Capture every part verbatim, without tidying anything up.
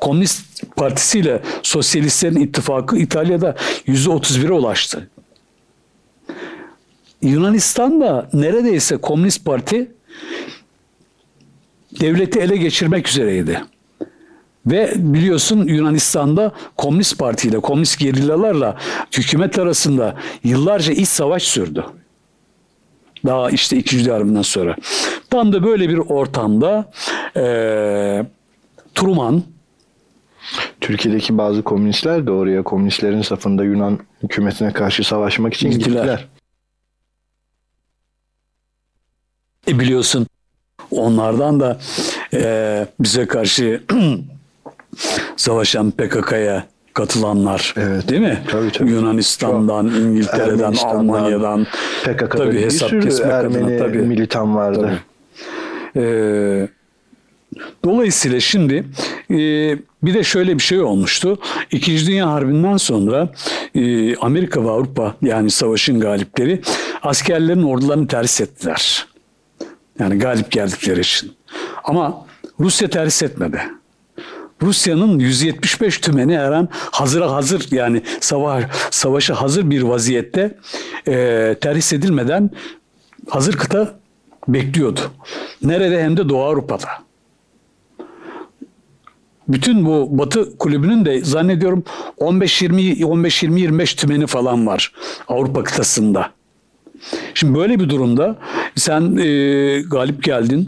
Komünist Partisi ile Sosyalistlerin ittifakı İtalya'da yüzde otuz bire ulaştı. Yunanistan'da neredeyse Komünist Parti devleti ele geçirmek üzereydi. Ve biliyorsun Yunanistan'da Komünist Parti ile Komünist gerillalarla hükümet arasında yıllarca iç savaş sürdü. Daha işte İkinci Dünya Harbi'nden sonra. Tam da böyle bir ortamda ee, Truman, Türkiye'deki bazı komünistler de oraya komünistlerin safında Yunan hükümetine karşı savaşmak için gittiler. gittiler. E biliyorsun onlardan da e, bize karşı savaşan P K K'ya katılanlar, evet, değil mi? Tabii, tabii. Yunanistan'dan, Çok, İngiltere'den, Almanya'dan P K K'da bir sürü Ermeni tabii, militan vardı. Ee, dolayısıyla şimdi e, bir de şöyle bir şey olmuştu. İkinci Dünya Harbi'nden sonra e, Amerika ve Avrupa, yani savaşın galipleri, askerlerin ordularını terhis ettiler. Yani galip geldikleri için. Ama Rusya terhis etmedi. Rusya'nın yüz yetmiş beş tümeni her an hazıra hazır, yani savaş, savaşa hazır bir vaziyette e, terhis edilmeden hazır kıta bekliyordu. Nerede? Hem de Doğu Avrupa'da. Bütün bu Batı kulübünün de zannediyorum on beş yirmi on beş yirmi yirmi beş tümeni falan var Avrupa kıtasında. Şimdi böyle bir durumda sen e, galip geldin.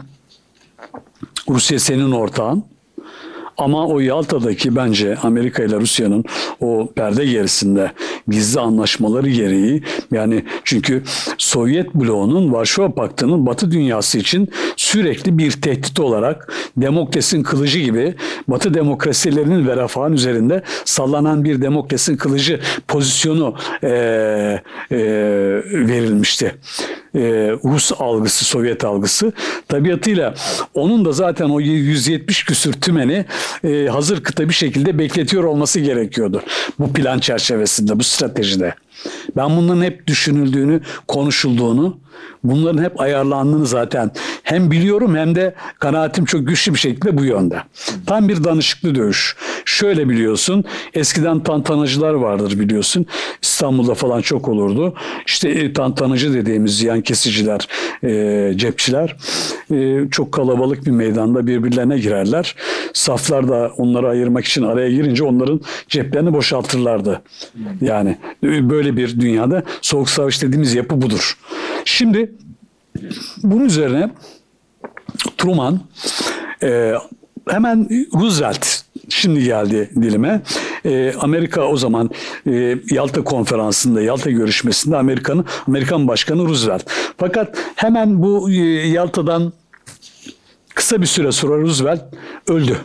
Rusya senin ortağın. Ama o Yalta'daki bence Amerika ile Rusya'nın o perde gerisinde gizli anlaşmaları gereği, yani çünkü Sovyet bloğunun, Varşova Paktı'nın Batı dünyası için sürekli bir tehdit olarak Demokles'in kılıcı gibi Batı demokrasilerinin ve refahın üzerinde sallanan bir Demokles'in kılıcı pozisyonu e, e, verilmişti. Ee, Rus algısı, Sovyet algısı. Tabiatıyla onun da zaten o yüz yetmiş küsür tümeni e, hazır kıta bir şekilde bekletiyor olması gerekiyordu. Bu plan çerçevesinde, bu stratejide. Ben bunların hep düşünüldüğünü, konuşulduğunu, bunların hep ayarlandığını zaten hem biliyorum hem de kanaatim çok güçlü bir şekilde bu yönde. Tam bir danışıklı dövüş. Şöyle biliyorsun, eskiden tantanacılar vardır biliyorsun. İstanbul'da falan çok olurdu. İşte e, tantanacı dediğimiz ziyan kesiciler, e, cepçiler e, çok kalabalık bir meydanda birbirlerine girerler. Saflar da onları ayırmak için araya girince onların ceplerini boşaltırlardı. Yani böyle bir dünyada Soğuk Savaş dediğimiz yapı budur. Şimdi bunun üzerine Truman e, hemen Roosevelt şimdi geldi dilime. E, Amerika o zaman e, Yalta konferansında, Yalta görüşmesinde Amerika'nın Amerikan Başkanı Roosevelt. Fakat hemen bu e, Yalta'dan kısa bir süre sonra Roosevelt öldü.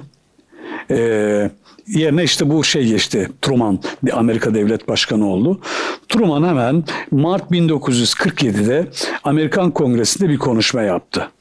E, Yerine işte bu şey geçti. Truman Amerika Devlet Başkanı oldu. Truman hemen Mart bin dokuz yüz kırk yedi'de Amerikan Kongresi'nde bir konuşma yaptı.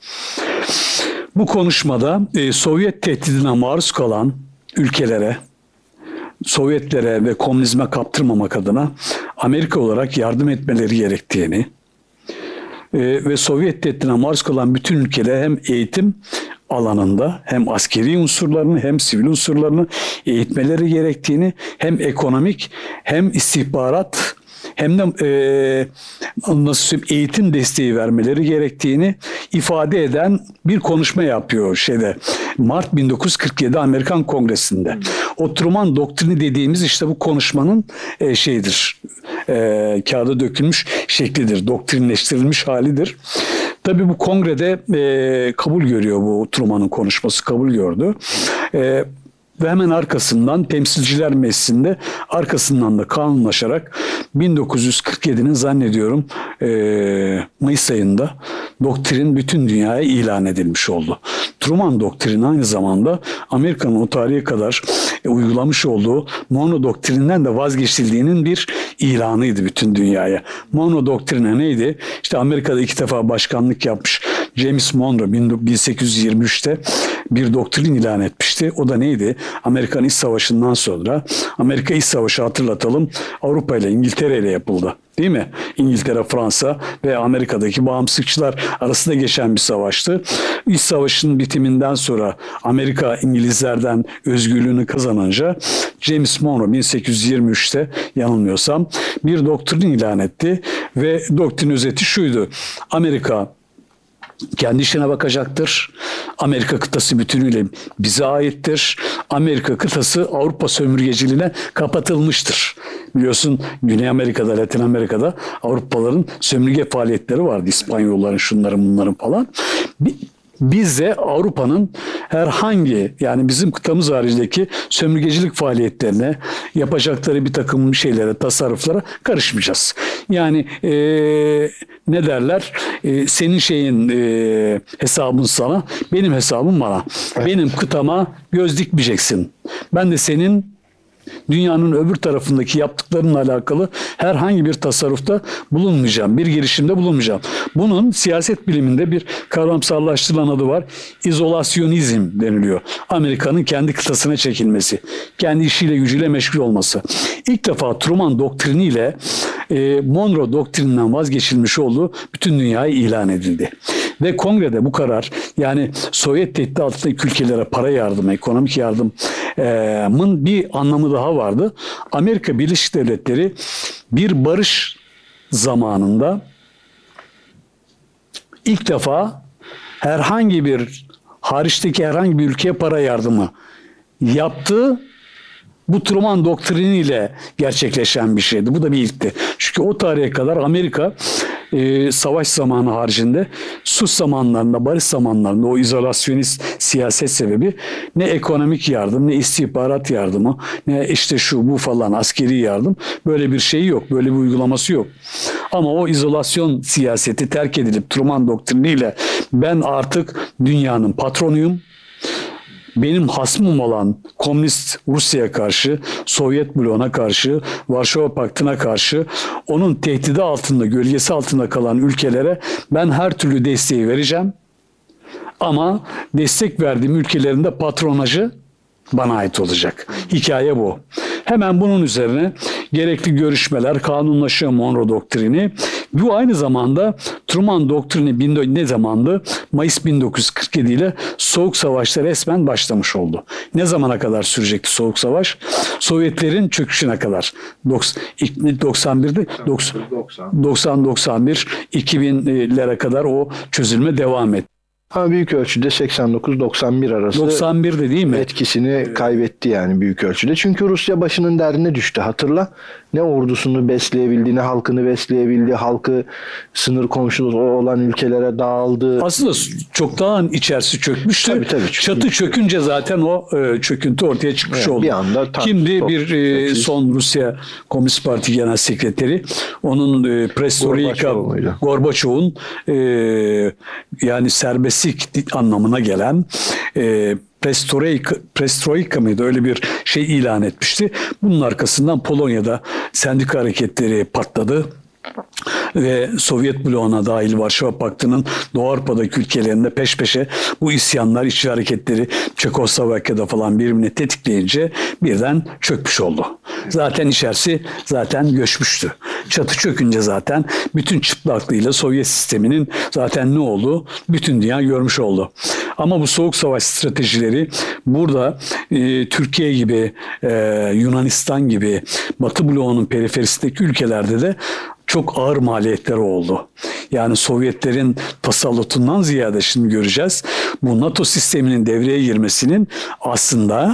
Bu konuşmada e, Sovyet tehdidine maruz kalan ülkelere, Sovyetlere ve komünizme kaptırmamak adına Amerika olarak yardım etmeleri gerektiğini e, ve Sovyet tehdidine maruz kalan bütün ülkelere hem eğitim alanında hem askeri unsurlarını hem sivil unsurlarını eğitmeleri gerektiğini, hem ekonomik hem istihbarat hem de e, nasıl söyleyeyim, eğitim desteği vermeleri gerektiğini ifade eden bir konuşma yapıyor şeyde Mart bin dokuz yüz kırk yedi Amerikan Kongresi'nde. O Truman doktrini dediğimiz işte bu konuşmanın e, şeyidir. E, kağıda dökülmüş şeklidir. Doktrinleştirilmiş halidir. Tabii bu kongrede e, kabul görüyor, bu Truman'ın konuşması kabul gördü. E, ve hemen arkasından Temsilciler Meclisi'nde arkasından da kanunlaşarak bin dokuz yüz kırk yedi'nin zannediyorum e, Mayıs ayında doktrin bütün dünyaya ilan edilmiş oldu. Truman doktrini aynı zamanda Amerika'nın o tarihe kadar e, uygulamış olduğu Monroe doktrinden de vazgeçildiğinin bir ilanıydı bütün dünyaya. Monroe doktrine neydi? İşte Amerika'da iki defa başkanlık yapmış James Monroe bin sekiz yüz yirmi üç'te bir doktrin ilan etmişti. O da neydi? Amerikan İç Savaşı'ndan sonra, Amerika İç Savaşı hatırlatalım, Avrupa ile İngiltere ile yapıldı. Değil mi? İngiltere, Fransa ve Amerika'daki bağımsızlıkçılar arasında geçen bir savaştı. İç Savaş'ın bitiminden sonra Amerika İngilizlerden özgürlüğünü kazanınca James Monroe bin sekiz yüz yirmi üçte yanılmıyorsam bir doktrin ilan etti ve doktrin özeti şuydu: Amerika kendi işine bakacaktır. Amerika kıtası bütünüyle bize aittir. Amerika kıtası Avrupa sömürgeciliğine kapatılmıştır. Biliyorsun Güney Amerika'da, Latin Amerika'da Avrupalıların sömürge faaliyetleri vardı. İspanyolların, şunların, bunların falan. Biz de Avrupa'nın herhangi, yani bizim kıtamız haricindeki sömürgecilik faaliyetlerine, yapacakları bir takım şeylere, tasarruflara karışmayacağız. Yani e, ne derler? E, senin şeyin e, hesabın sana, benim hesabım bana. Benim kıtama göz dikmeyeceksin. Ben de senin dünyanın öbür tarafındaki yaptıklarınla alakalı herhangi bir tasarrufta bulunmayacağım, bir girişimde bulunmayacağım. Bunun siyaset biliminde bir kavramsallaştırılan adı var. İzolasyonizm deniliyor. Amerika'nın kendi kıtasına çekilmesi, kendi işiyle gücüyle meşgul olması. İlk defa Truman doktriniyle e, Monroe doktrininden vazgeçilmiş olduğu bütün dünyaya ilan edildi. Ve kongrede bu karar, yani Sovyet tehdidi altındaki ülkelere para yardımı, ekonomik yardımın bir anlamı daha vardı. Amerika Birleşik Devletleri bir barış zamanında ilk defa herhangi bir hariçteki herhangi bir ülkeye para yardımı yaptı. Bu Truman doktriniyle gerçekleşen bir şeydi. Bu da bir ilkti. Çünkü o tarihe kadar Amerika e, savaş zamanı haricinde sus zamanlarında, barış zamanlarında o izolasyonist siyaset sebebi ne ekonomik yardım, ne istihbarat yardımı, ne işte şu bu falan askeri yardım, böyle bir şey yok. Böyle bir uygulaması yok. Ama o izolasyon siyaseti terk edilip Truman doktriniyle ben artık dünyanın patronuyum, benim hasmım olan komünist Rusya'ya karşı, Sovyet bloğuna karşı, Varşova Paktı'na karşı, onun tehdidi altında, gölgesi altında kalan ülkelere ben her türlü desteği vereceğim. Ama destek verdiğim ülkelerin de patronajı bana ait olacak. Hikaye bu. Hemen bunun üzerine gerekli görüşmeler, kanunlaşıyor Monroe doktrini. Bu aynı zamanda Truman doktrini ne zamandı? Mayıs bin dokuz yüz kırk yedi ile Soğuk Savaş'ta resmen başlamış oldu. Ne zamana kadar sürecekti Soğuk Savaş? Sovyetlerin çöküşüne kadar. doksan birde doksan doksan bir iki binlere kadar o çözülme devam etti. Ha, büyük ölçüde seksen dokuz doksan bir arası doksan birde değil mi? Etkisini kaybetti yani büyük ölçüde. Çünkü Rusya başının derdine düştü. Hatırla, ne ordusunu besleyebildi, ne halkını besleyebildi. Halkı sınır komşusu olan ülkelere dağıldı. Aslında çoktan içerisi çökmüştü. Tabii, tabii. Çatı çökünce zaten o e, çöküntü ortaya çıkmış Evet, oldu. bir anda tam, Kimdi top, bir e, son Rusya Komünist Parti Genel Sekreteri? Onun e, Perestroika, Gorbaçov'un e, yani serbestlik anlamına gelen e, Perestroika, Perestroika mıydı? Öyle bir şey ilan etmişti. Bunun arkasından Polonya'da sendika hareketleri patladı. Ve Sovyet bloğuna dahil Varşova Paktı'nın Doğu Avrupa'daki ülkelerinde peş peşe bu isyanlar, işçi hareketleri Çekoslovakya'da falan birbirini tetikleyince birden çökmüş oldu. Zaten içerisi zaten göçmüştü. Çatı çökünce zaten bütün çıplaklığıyla Sovyet sisteminin zaten ne oldu? Bütün dünya görmüş oldu. Ama bu soğuk savaş stratejileri burada e, Türkiye gibi, e, Yunanistan gibi Batı bloğunun periferisindeki ülkelerde de çok ağır maliyetleri oldu. Yani Sovyetlerin tasallutundan ziyade şimdi göreceğiz. Bu NATO sisteminin devreye girmesinin aslında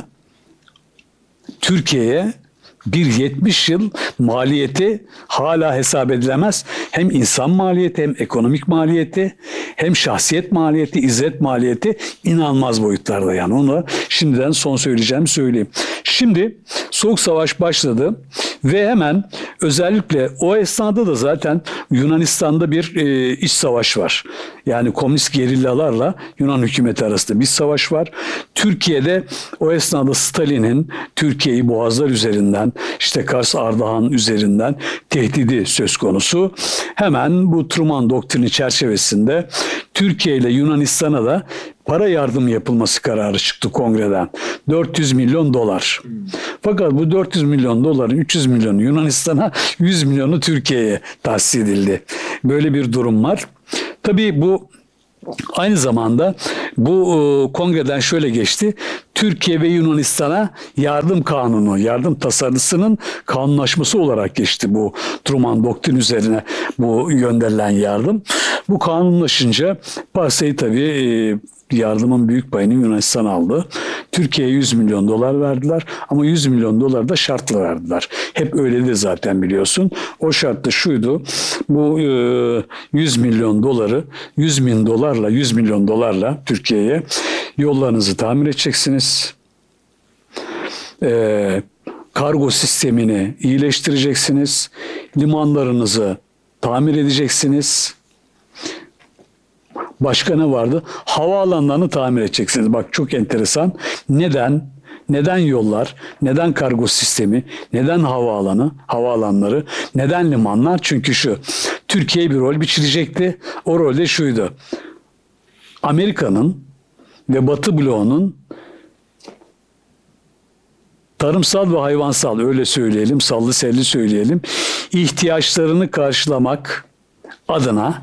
Türkiye'ye bir yetmiş yıl maliyeti hala hesap edilemez. Hem insan maliyeti, hem ekonomik maliyeti, hem şahsiyet maliyeti, izzet maliyeti inanılmaz boyutlarda yani. Onu şimdiden son söyleyeceğimi söyleyeyim. Şimdi Soğuk Savaş başladı ve hemen özellikle o esnada da zaten Yunanistan'da bir e, iç savaş var. Yani komünist gerillalarla Yunan hükümeti arasında bir savaş var. Türkiye'de o esnada Stalin'in Türkiye'yi boğazlar üzerinden, işte Kars Ardahan üzerinden tehdidi söz konusu. Hemen bu Truman doktrini çerçevesinde Türkiye ile Yunanistan'a da para yardımı yapılması kararı çıktı kongreden. dört yüz milyon dolar. Fakat bu dört yüz milyon doların üç yüz milyonu Yunanistan'a, yüz milyonu Türkiye'ye tahsis edildi. Böyle bir durum var. Tabii bu aynı zamanda bu e, kongreden şöyle geçti. Türkiye ve Yunanistan'a yardım kanunu, yardım tasarısının kanunlaşması olarak geçti bu Truman Doktrin üzerine bu gönderilen yardım. Bu kanunlaşınca parsayı tabii e, yardımın büyük payını Yunanistan aldı. Türkiye'ye yüz milyon dolar verdiler ama yüz milyon dolar da şartla verdiler. Hep öyle de zaten biliyorsun. O şart da şuydu. Bu e, yüz milyon doları yüz bin dolarla yüz milyon dolarla Türkiye'ye yollarınızı tamir edeceksiniz. E, kargo sistemini iyileştireceksiniz. Limanlarınızı tamir edeceksiniz. Başka ne vardı? Havaalanlarını tamir edeceksiniz. Bak çok enteresan. Neden? Neden yollar? Neden kargo sistemi? Neden havaalanı? Havaalanları? Neden limanlar? Çünkü şu. Türkiye bir rol biçilecekti. O rol de şuydu. Amerika'nın ve Batı bloğunun tarımsal ve hayvansal, öyle söyleyelim, sallı selli söyleyelim, ihtiyaçlarını karşılamak adına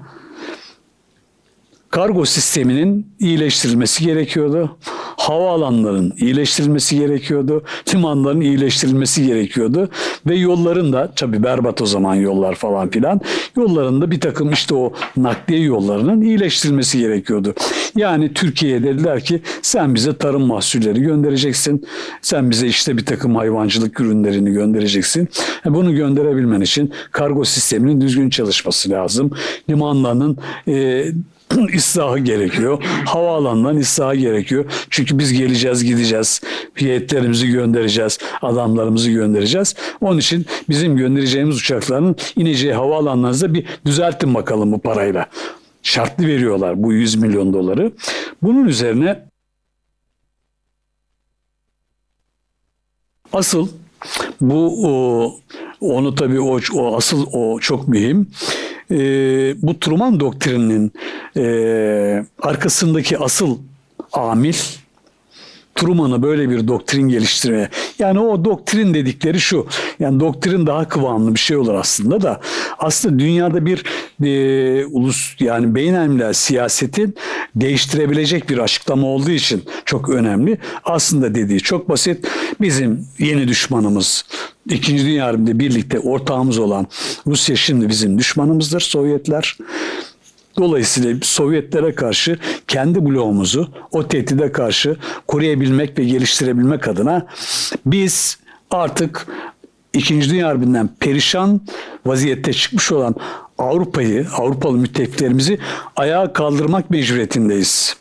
kargo sisteminin iyileştirilmesi gerekiyordu. Havaalanlarının iyileştirilmesi gerekiyordu. Limanların iyileştirilmesi gerekiyordu. Ve yolların da, tabii berbat o zaman yollar falan filan, yolların da bir takım işte o nakliye yollarının iyileştirilmesi gerekiyordu. Yani Türkiye'ye dediler ki sen bize tarım mahsulleri göndereceksin. Sen bize işte bir takım hayvancılık ürünlerini göndereceksin. Bunu gönderebilmen için kargo sisteminin düzgün çalışması lazım. Limanlarının e, ıslahı gerekiyor. Havaalanından ıslahı gerekiyor. Çünkü biz geleceğiz, gideceğiz. Heyetlerimizi göndereceğiz. Adamlarımızı göndereceğiz. Onun için bizim göndereceğimiz uçakların ineceği havaalanlarınızda bir düzeltin bakalım bu parayla. Şartlı veriyorlar bu yüz milyon doları. Bunun üzerine asıl bu o, onu tabii o, o asıl o çok mühim. Ee, bu Truman doktrininin e, arkasındaki asıl amil Truman'ı böyle bir doktrin geliştirmeye. Yani o doktrin dedikleri şu. Yani doktrin daha kıvamlı bir şey olur aslında da. Aslında dünyada bir e, ulus yani beynelmiler siyasetin değiştirebilecek bir açıklama olduğu için çok önemli. Aslında dediği çok basit. Bizim yeni düşmanımız İkinci Dünya Harbi'nde birlikte ortağımız olan Rusya şimdi bizim düşmanımızdır, Sovyetler. Dolayısıyla Sovyetlere karşı kendi bloğumuzu o tehdide karşı koruyabilmek ve geliştirebilmek adına biz artık İkinci Dünya Harbi'nden perişan vaziyette çıkmış olan Avrupa'yı, Avrupalı müttefiklerimizi ayağa kaldırmak mecburiyetindeyiz.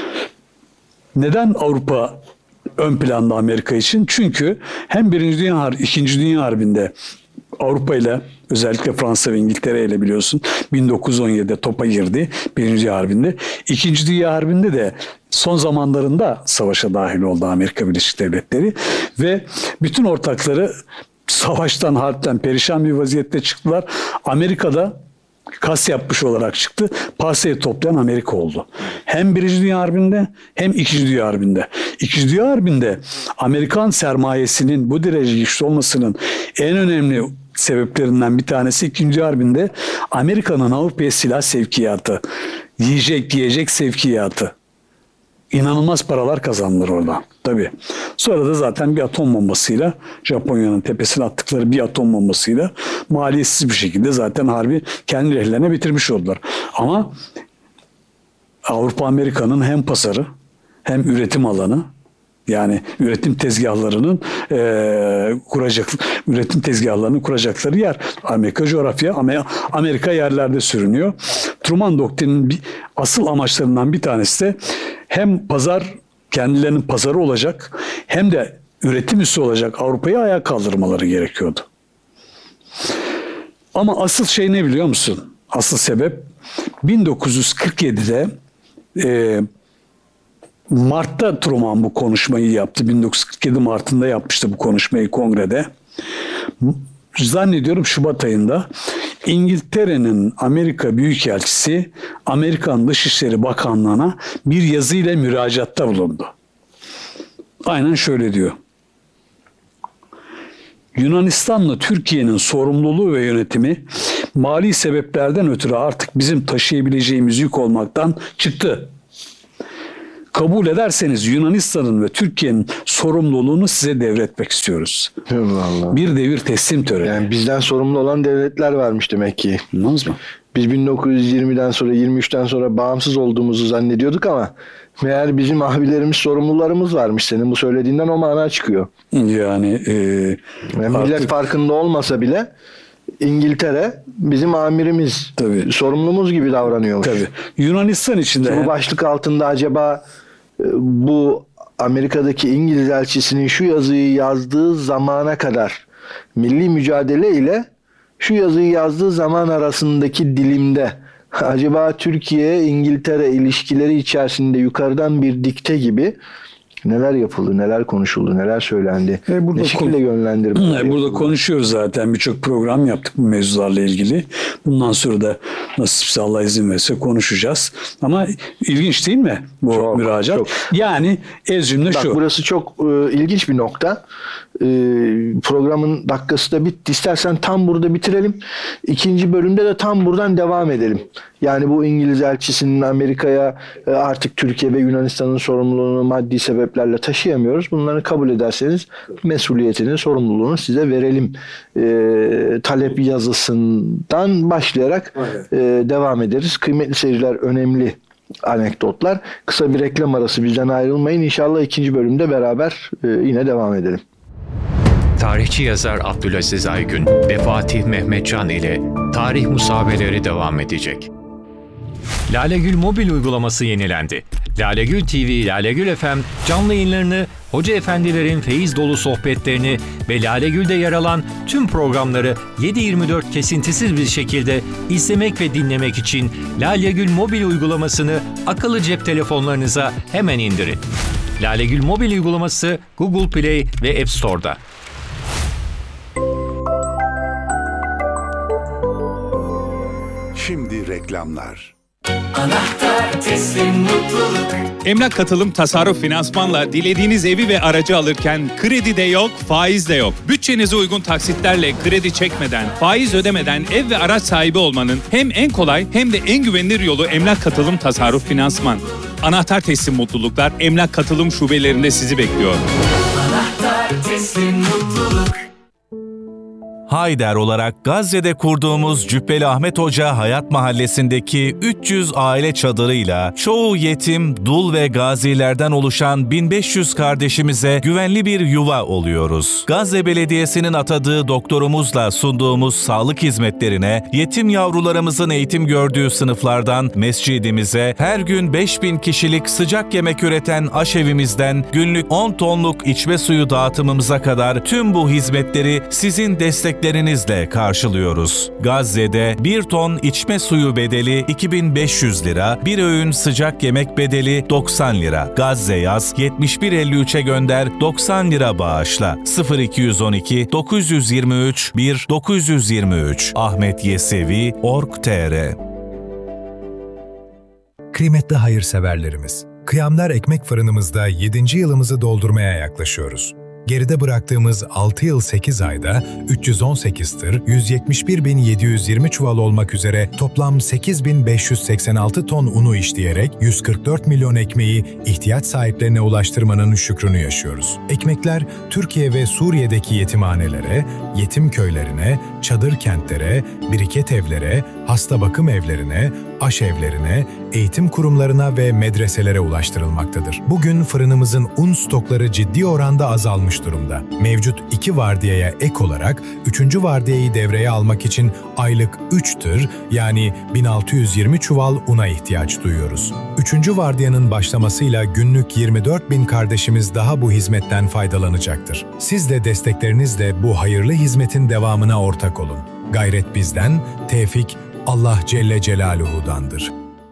Neden Avrupa ön planda Amerika için? Çünkü hem Birinci Dünya Harbi, İkinci Dünya Harbi'nde Avrupa ile özellikle Fransa ve İngiltere ile biliyorsun bin dokuz yüz on yedide topa girdi Birinci Dünya Harbi'nde. İkinci Dünya Harbi'nde de son zamanlarında savaşa dahil oldu Amerika Birleşik Devletleri ve bütün ortakları savaştan, harpten perişan bir vaziyette çıktılar. Amerika'da kas yapmış olarak çıktı. Parsayı toplayan Amerika oldu. Hem Birinci Dünya Harbi'nde hem İkinci Dünya Harbi'nde. İkinci Dünya Harbi'nde Amerikan sermayesinin bu derece güçlü olmasının en önemli sebeplerinden bir tanesi İkinci Dünya Harbi'nde Amerika'nın Avrupa'ya silah sevkiyatı, yiyecek, giyecek sevkiyatı. İnanılmaz paralar kazandılar orada. Tabii. Sonra da zaten bir atom bombasıyla Japonya'nın tepesine attıkları bir atom bombasıyla maliyetsiz bir şekilde zaten harbi kendi lehlerine bitirmiş oldular. Ama Avrupa Amerika'nın hem pazarı hem üretim alanı yani üretim tezgahlarının e, kuracak üretim tezgahlarını kuracakları yer. Amerika coğrafya, Amerika yerlerde sürünüyor. Truman doktrinin bir, asıl amaçlarından bir tanesi de hem pazar kendilerinin pazarı olacak hem de üretim üssü olacak Avrupa'yı ayağa kaldırmaları gerekiyordu. Ama asıl şey ne biliyor musun? Asıl sebep bin dokuz yüz kırk yedide e, Mart'ta Truman bu konuşmayı yaptı. bin dokuz yüz kırk yedi Mart'ında yapmıştı bu konuşmayı kongrede. Zannediyorum Şubat ayında İngiltere'nin Amerika Büyükelçisi Amerikan Dışişleri Bakanlığı'na bir yazıyla müracaatta bulundu. Aynen şöyle diyor. Yunanistan'la Türkiye'nin sorumluluğu ve yönetimi mali sebeplerden ötürü artık bizim taşıyabileceğimiz yük olmaktan çıktı. Kabul ederseniz Yunanistan'ın ve Türkiye'nin sorumluluğunu size devretmek istiyoruz. Vallahi. Bir devir teslim töreni. Yani bizden sorumlu olan devletler varmış demek ki. Anladınız mı? Biz bin dokuz yüz yirmiden sonra, yirmi üçten sonra bağımsız olduğumuzu zannediyorduk ama meğer bizim abilerimiz, sorumlularımız varmış. Senin bu söylediğinden o mana çıkıyor. Yani e, yani artık... millet farkında olmasa bile İngiltere bizim amirimiz, Tabii. sorumlumuz gibi davranıyormuş. Tabii. Yunanistan içinde... Bu başlık altında acaba bu Amerika'daki İngiliz elçisinin şu yazıyı yazdığı zamana kadar milli mücadele ile şu yazıyı yazdığı zaman arasındaki dilimde acaba Türkiye-İngiltere ilişkileri içerisinde yukarıdan bir dikte gibi neler yapıldı, neler konuşuldu, neler söylendi, e burada ne şekilde yönlendirme. E burada konuşuyoruz zaten. Birçok program yaptık bu mevzularla ilgili. Bundan sonra da nasipse Allah izin verirse konuşacağız. Ama ilginç değil mi bu çok, müracaat? Çok. Yani ez cümle şu. Bak burası çok e, ilginç bir nokta. E, programın dakikası da bitti. İstersen tam burada bitirelim. İkinci bölümde de tam buradan devam edelim. Yani bu İngiliz elçisinin Amerika'ya e, artık Türkiye ve Yunanistan'ın sorumluluğunu maddi sebeplerle taşıyamıyoruz. Bunları kabul ederseniz mesuliyetini, sorumluluğunu size verelim. E, talep yazısından başlayarak e, devam ederiz. Kıymetli seyirciler, önemli anekdotlar. Kısa bir reklam arası, bizden ayrılmayın. İnşallah ikinci bölümde beraber e, yine devam edelim. Tarihçi yazar Abdülaziz Aygün ve Fatih Mehmetcan ile tarih musabeleri devam edecek. Lalegül mobil uygulaması yenilendi. Lalegül T V, Lalegül F M canlı yayınlarını, hoca efendilerin feyiz dolu sohbetlerini ve Lalegül'de yer alan tüm programları yedi yirmi dört kesintisiz bir şekilde izlemek ve dinlemek için Lalegül mobil uygulamasını akıllı cep telefonlarınıza hemen indirin. Lalegül mobil uygulaması Google Play ve App Store'da. Şimdi reklamlar. Anahtar teslim mutluluk. Emlak Katılım Tasarruf Finansman'la dilediğiniz evi ve aracı alırken kredi de yok, faiz de yok. Bütçenize uygun taksitlerle kredi çekmeden, faiz ödemeden ev ve araç sahibi olmanın hem en kolay hem de en güvenilir yolu Emlak Katılım Tasarruf Finansman. Anahtar teslim mutluluklar Emlak Katılım şubelerinde sizi bekliyor. Anahtar teslim mutluluk. Hayder olarak Gazze'de kurduğumuz Cübbeli Ahmet Hoca Hayat Mahallesi'ndeki üç yüz aile çadırıyla çoğu yetim, dul ve gazilerden oluşan bin beş yüz kardeşimize güvenli bir yuva oluyoruz. Gazze Belediyesi'nin atadığı doktorumuzla sunduğumuz sağlık hizmetlerine, yetim yavrularımızın eğitim gördüğü sınıflardan mescidimize, her gün beş bin kişilik sıcak yemek üreten aşevimizden günlük on tonluk içme suyu dağıtımımıza kadar tüm bu hizmetleri sizin destek Lerinizle karşılıyoruz. Gazze'de bir ton içme suyu bedeli iki bin beş yüz lira, bir öğün sıcak yemek bedeli doksan lira. Gazze yaz yetmiş bir elli üçe gönder doksan lira bağışla. sıfır iki on iki dokuz yüz yirmi üç bir dokuz yüz yirmi üç Ahmet Yesevi nokta org nokta tr. Kıymetli hayırseverlerimiz, Kıyamlar Ekmek Fırınımızda yedinci yılımızı doldurmaya yaklaşıyoruz. Geride bıraktığımız altı yıl sekiz ayda üç yüz on sekiz tır, yüz yetmiş bir bin yedi yüz yirmi çuval olmak üzere toplam sekiz bin beş yüz seksen altı ton unu işleyerek yüz kırk dört milyon ekmeği ihtiyaç sahiplerine ulaştırmanın şükrünü yaşıyoruz. Ekmekler Türkiye ve Suriye'deki yetimhanelere, yetim köylerine, çadır kentlere, biriket evlere, hasta bakım evlerine, aşevlerine, eğitim kurumlarına ve medreselere ulaştırılmaktadır. Bugün fırınımızın un stokları ciddi oranda azalmış durumda. Mevcut iki vardiyaya ek olarak üçüncü vardiyayı devreye almak için aylık üç tır yani bin altı yüz yirmi çuval una ihtiyaç duyuyoruz. Üçüncü vardiyanın başlamasıyla günlük yirmi dört bin kardeşimiz daha bu hizmetten faydalanacaktır. Siz de desteklerinizle bu hayırlı hizmetin devamına ortak olun. Gayret bizden, tevfik Allah Celle Celaluhu'dandır.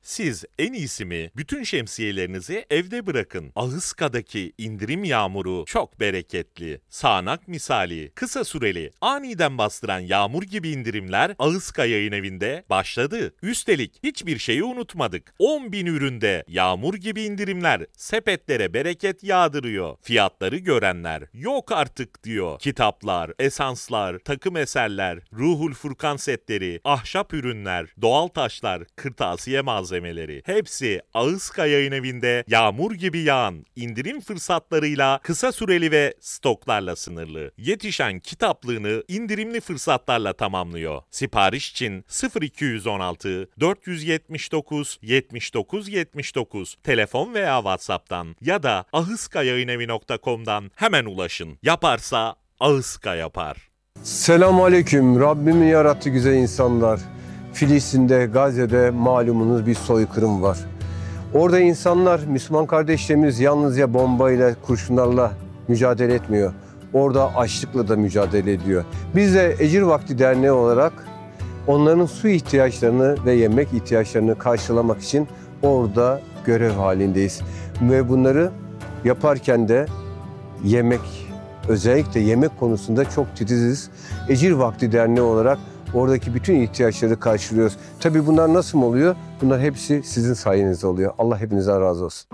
Siz en iyisi mi bütün şemsiyelerinizi evde bırakın. Ahıska'daki indirim yağmuru çok bereketli. Sağanak misali, kısa süreli, aniden bastıran yağmur gibi indirimler Ahıska Yayın Evi'nde başladı. Üstelik hiçbir şeyi unutmadık. on bin üründe yağmur gibi indirimler sepetlere bereket yağdırıyor. Fiyatları görenler yok artık diyor. Kitaplar, esanslar, takım eserler, Ruhul Furkan setleri, ahşap ürünler, doğal taşlar, kırtasiye malzemeleri hepsi Ahıska Yayın Evi'nde yağmur gibi yağan indirim fırsatlarıyla kısa süreli ve stoklarla sınırlı. Yetişen kitaplığını indirimli fırsatlarla tamamlıyor. Sipariş için sıfır iki yüz on altı dört yüz yetmiş dokuz yetmiş dokuz yetmiş dokuz telefon veya WhatsApp'tan ya da ahıskayayinevi nokta com'dan hemen ulaşın. Yaparsa Ahıska yapar. Selamünaleyküm. Rabbimin yarattığı güzel insanlar. Filistin'de, Gazze'de malumunuz bir soykırım var. Orada insanlar, Müslüman kardeşlerimiz yalnızca bombayla, kurşunlarla mücadele etmiyor. Orada açlıkla da mücadele ediyor. Biz de Ecir Vakti Derneği olarak onların su ihtiyaçlarını ve yemek ihtiyaçlarını karşılamak için orada görev halindeyiz. Ve bunları yaparken de yemek, özellikle yemek konusunda çok titiziz. Ecir Vakti Derneği olarak oradaki bütün ihtiyaçları karşılıyoruz. Tabii bunlar nasıl oluyor? Bunlar hepsi sizin sayenizde oluyor. Allah hepinizden razı olsun.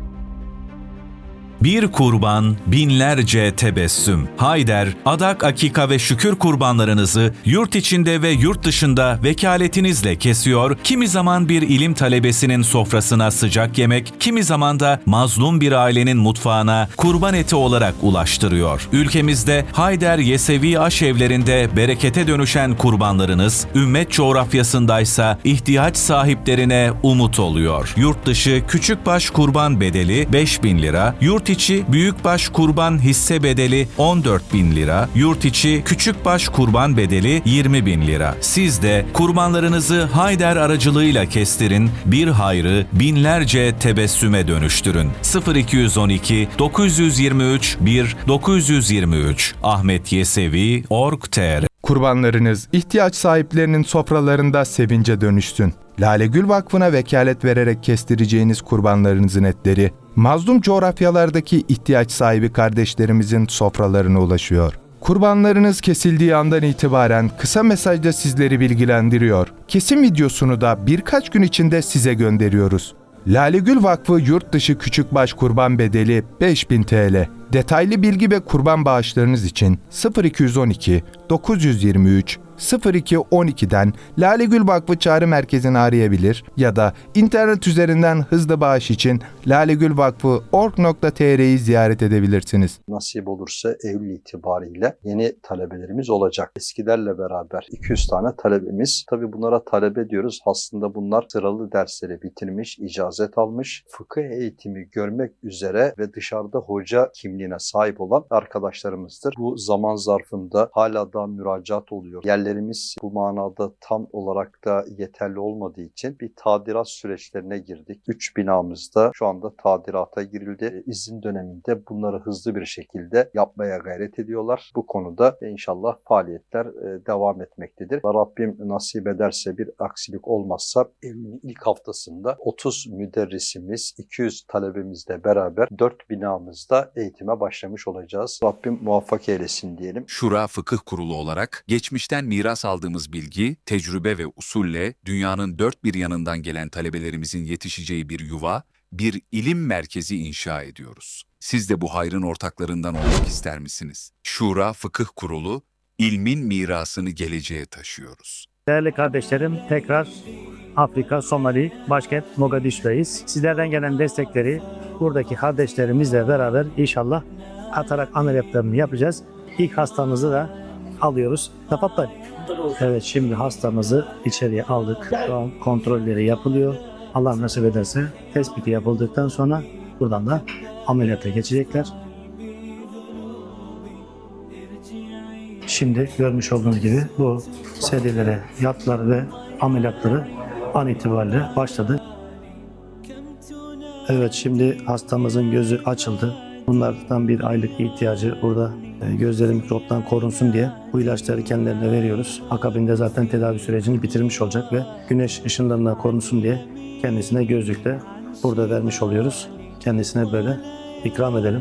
Bir kurban, binlerce tebessüm. Hayder, adak, akika ve şükür kurbanlarınızı yurt içinde ve yurt dışında vekaletinizle kesiyor, kimi zaman bir ilim talebesinin sofrasına sıcak yemek, kimi zaman da mazlum bir ailenin mutfağına kurban eti olarak ulaştırıyor. Ülkemizde Hayder Yesevi aşevlerinde berekete dönüşen kurbanlarınız, ümmet coğrafyasındaysa ihtiyaç sahiplerine umut oluyor. Yurt dışı küçükbaş kurban bedeli beş bin lira, yurt içi büyükbaş kurban hisse bedeli on dört bin lira, yurt içi küçükbaş kurban bedeli yirmi bin lira. Siz de kurbanlarınızı Hayder aracılığıyla kestirin, bir hayrı binlerce tebessüme dönüştürün. sıfır iki yüz on iki dokuz yüz yirmi üç bir dokuz yüz yirmi üç Ahmet Yesevi nokta org nokta tr. Kurbanlarınız ihtiyaç sahiplerinin sofralarında sevince dönüşsün. Lale Gül Vakfı'na vekalet vererek kestireceğiniz kurbanlarınızın etleri, mazlum coğrafyalardaki ihtiyaç sahibi kardeşlerimizin sofralarına ulaşıyor. Kurbanlarınız kesildiği andan itibaren kısa mesajda sizleri bilgilendiriyor. Kesim videosunu da birkaç gün içinde size gönderiyoruz. Lale Gül Vakfı yurt dışı küçükbaş kurban bedeli beş bin TL. Detaylı bilgi ve kurban bağışlarınız için sıfır iki yüz on iki dokuz yüz yirmi üç sıfır iki on iki'den Lale Gül Vakfı Çağrı Merkezi'ni arayabilir ya da internet üzerinden hızlı bağış için lalegülvakfı nokta org nokta tr'yi ziyaret edebilirsiniz. Nasip olursa Eylül itibariyle yeni talebelerimiz olacak. Eskilerle beraber iki yüz tane talebemiz. Tabii bunlara talebe diyoruz. Aslında bunlar sıralı dersleri bitirmiş, icazet almış, fıkıh eğitimi görmek üzere ve dışarıda hoca kimliğine sahip olan arkadaşlarımızdır. Bu zaman zarfında hala da müracaat oluyor. Yerlerimiz bu manada tam olarak da yeterli olmadığı için bir tadilat süreçlerine girdik. Üç binamızda şu anda tadilata girildi. İzin döneminde bunları hızlı bir şekilde yapmaya gayret ediyorlar. Bu konuda inşallah faaliyetler devam etmektedir. Rabbim nasip ederse bir aksilik olmazsa Eylül'ün ilk haftasında otuz müderrisimiz, iki yüz talebemizle beraber dört binamızda eğitime başlamış olacağız. Rabbim muvaffak eylesin diyelim. Şura Fıkıh Kurulu olarak geçmişten miras aldığımız bilgi, tecrübe ve usulle dünyanın dört bir yanından gelen talebelerimizin yetişeceği bir yuva, bir ilim merkezi inşa ediyoruz. Siz de bu hayrın ortaklarından olmak ister misiniz? Şura Fıkıh Kurulu, ilmin mirasını geleceğe taşıyoruz. Değerli kardeşlerim, tekrar Afrika, Somali, başkent Mogadishu'dayız. Sizlerden gelen destekleri buradaki kardeşlerimizle beraber inşallah atarak ameliyatlarını yapacağız. İlk hastamızı da alıyoruz. Tafatlar. Evet, şimdi hastamızı içeriye aldık. Şu an kontrolleri yapılıyor. Allah nasip ederse tespiti yapıldıktan sonra buradan da ameliyata geçecekler. Şimdi görmüş olduğunuz gibi bu serilere yatlar ve ameliyatları an itibariyle başladı. Evet, şimdi hastamızın gözü açıldı. Bunlardan bir aylık ihtiyacı burada Gözleri mikroptan korunsun diye bu ilaçları kendilerine veriyoruz. Akabinde zaten tedavi sürecini bitirmiş olacak ve güneş ışınlarından korunsun diye kendisine gözlük de burada vermiş oluyoruz. Kendisine böyle ikram edelim.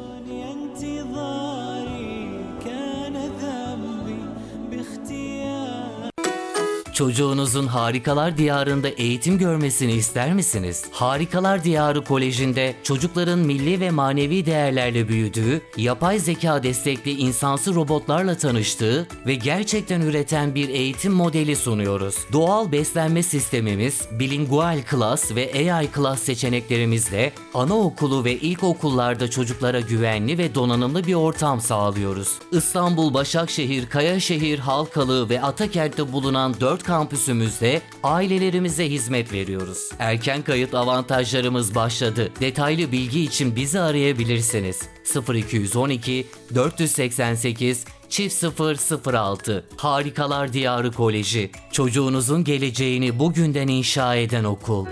Çocuğunuzun Harikalar Diyarı'nda eğitim görmesini ister misiniz? Harikalar Diyarı Koleji'nde çocukların milli ve manevi değerlerle büyüdüğü, yapay zeka destekli insansı robotlarla tanıştığı ve gerçekten üreten bir eğitim modeli sunuyoruz. Doğal beslenme sistemimiz, bilingual class ve A I class seçeneklerimizle anaokulu ve ilkokullarda çocuklara güvenli ve donanımlı bir ortam sağlıyoruz. İstanbul, Başakşehir, Kayaşehir, Halkalı ve Atakent'te bulunan dört kampüsümüzde ailelerimize hizmet veriyoruz. Erken kayıt avantajlarımız başladı. Detaylı bilgi için bizi arayabilirsiniz. sıfır iki yüz on iki dört seksen sekiz çift sıfır sıfır altı Harikalar Diyarı Koleji. Çocuğunuzun geleceğini bugünden inşa eden okul.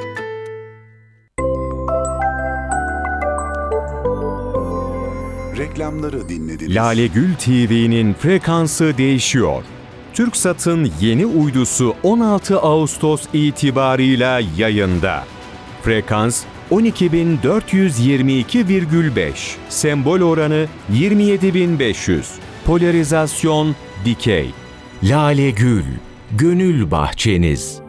Reklamları dinlediniz. Lale Gül T V'nin frekansı değişiyor. TürkSat'ın yeni uydusu on altı Ağustos itibarıyla yayında. Frekans on iki bin dört yüz yirmi iki virgül beş, sembol oranı yirmi yedi bin beş yüz, polarizasyon dikey. Lale Gül, gönül bahçeniz.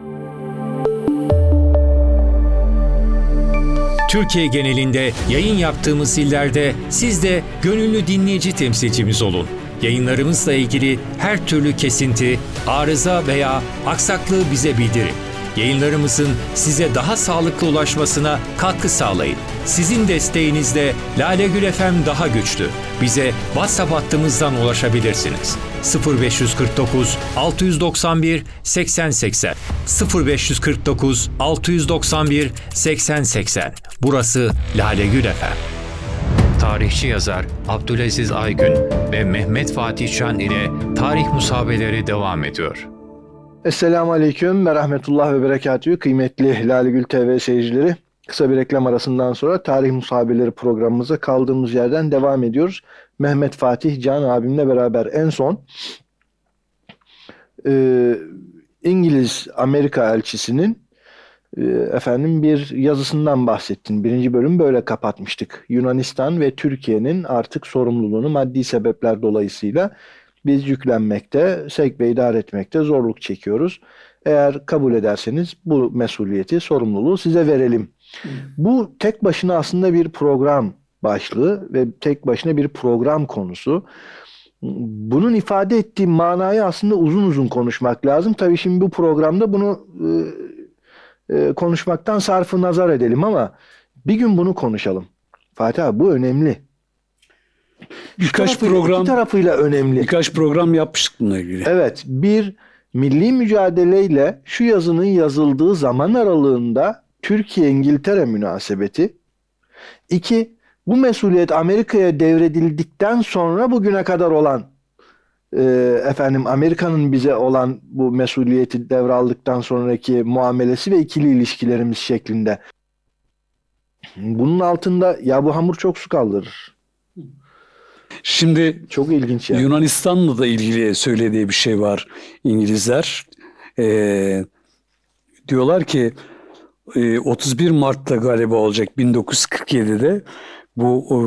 Türkiye genelinde yayın yaptığımız illerde siz de gönüllü dinleyici temsilcimiz olun. Yayınlarımızla ilgili her türlü kesinti, arıza veya aksaklığı bize bildirin. Yayınlarımızın size daha sağlıklı ulaşmasına katkı sağlayın. Sizin desteğinizle Lale Gül F M daha güçlü. Bize WhatsApp hattımızdan ulaşabilirsiniz. sıfır beş kırk dokuz altı doksan bir seksen seksen sıfır beş kırk dokuz altı doksan bir seksen seksen. Burası Lale Gül F M. Tarihçi yazar Abdülaziz Aygün ve Mehmet Fatih Can ile tarih musabeleri devam ediyor. Esselamu Aleyküm ve Rahmetullah ve Berekatühü. Kıymetli Lale Gül T V seyircileri, kısa bir reklam arasından sonra tarih musabeleri programımıza kaldığımız yerden devam ediyoruz. Mehmet Fatih Can abimle beraber en son e, İngiliz Amerika elçisinin e, efendim bir yazısından bahsettin. Birinci bölüm böyle kapatmıştık. Yunanistan ve Türkiye'nin artık sorumluluğunu maddi sebepler dolayısıyla biz yüklenmekte, sevk ve idare etmekte zorluk çekiyoruz. Eğer kabul ederseniz bu mesuliyeti, sorumluluğu size verelim. Hmm. Bu tek başına aslında bir program başlığı ve tek başına bir program konusu. Bunun ifade ettiği manayı aslında uzun uzun konuşmak lazım. Tabii şimdi bu programda bunu e, e, konuşmaktan sarfı nazar edelim ama bir gün bunu konuşalım. Fatih abi, bu önemli. Birkaç tarafıyla, program iki tarafıyla önemli. Birkaç program yapmıştık bununla ilgili. Evet, bir milli mücadeleyle şu yazının yazıldığı zaman aralığında Türkiye-İngiltere münasebeti. İki, bu mesuliyet Amerika'ya devredildikten sonra bugüne kadar olan e, efendim Amerika'nın bize olan bu mesuliyeti devraldıktan sonraki muamelesi ve ikili ilişkilerimiz şeklinde. Bunun altında ya bu hamur çok su kaldırır. Şimdi çok ilginç yani. Yunanistan'la da ilgili söylediği bir şey var İngilizler. Ee, diyorlar ki e, otuz bir Mart'ta galiba olacak bin dokuz yüz kırk yedide bu e,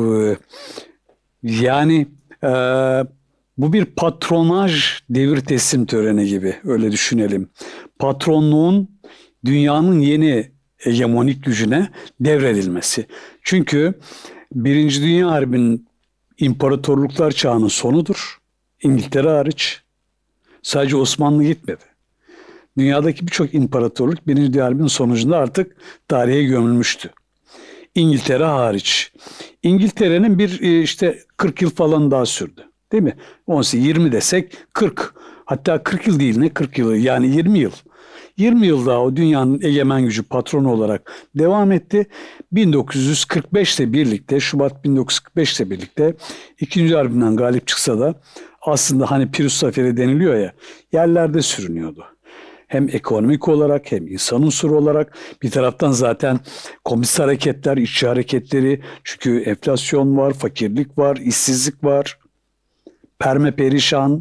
yani e, bu bir patronaj devir teslim töreni gibi, öyle düşünelim. Patronluğun dünyanın yeni hegemonik gücüne devredilmesi. Çünkü Birinci Dünya Harbi'nin İmparatorluklar çağının sonudur. İngiltere hariç. Sadece Osmanlı gitmedi. Dünyadaki birçok imparatorluk Birinci Dünya Harbi'nin sonucunda artık tarihe gömülmüştü. İngiltere hariç. İngiltere'nin bir işte kırk yıl falan daha sürdü. Değil mi? on sekiz yirmi desek kırk. Hatta kırk yıl değil, ne kırk yılı, yani yirmi yıl. yirmi yıl daha o dünyanın egemen gücü patronu olarak devam etti. bin dokuz yüz kırk beşte birlikte, Şubat bin dokuz yüz kırk beşte birlikte İkinci Harbi'nden galip çıksa da aslında hani Pirus Zaferi deniliyor ya, yerlerde sürünüyordu. Hem ekonomik olarak hem insan unsuru olarak, bir taraftan zaten komünist hareketler, işçi hareketleri, çünkü enflasyon var, fakirlik var, işsizlik var. perme perişan.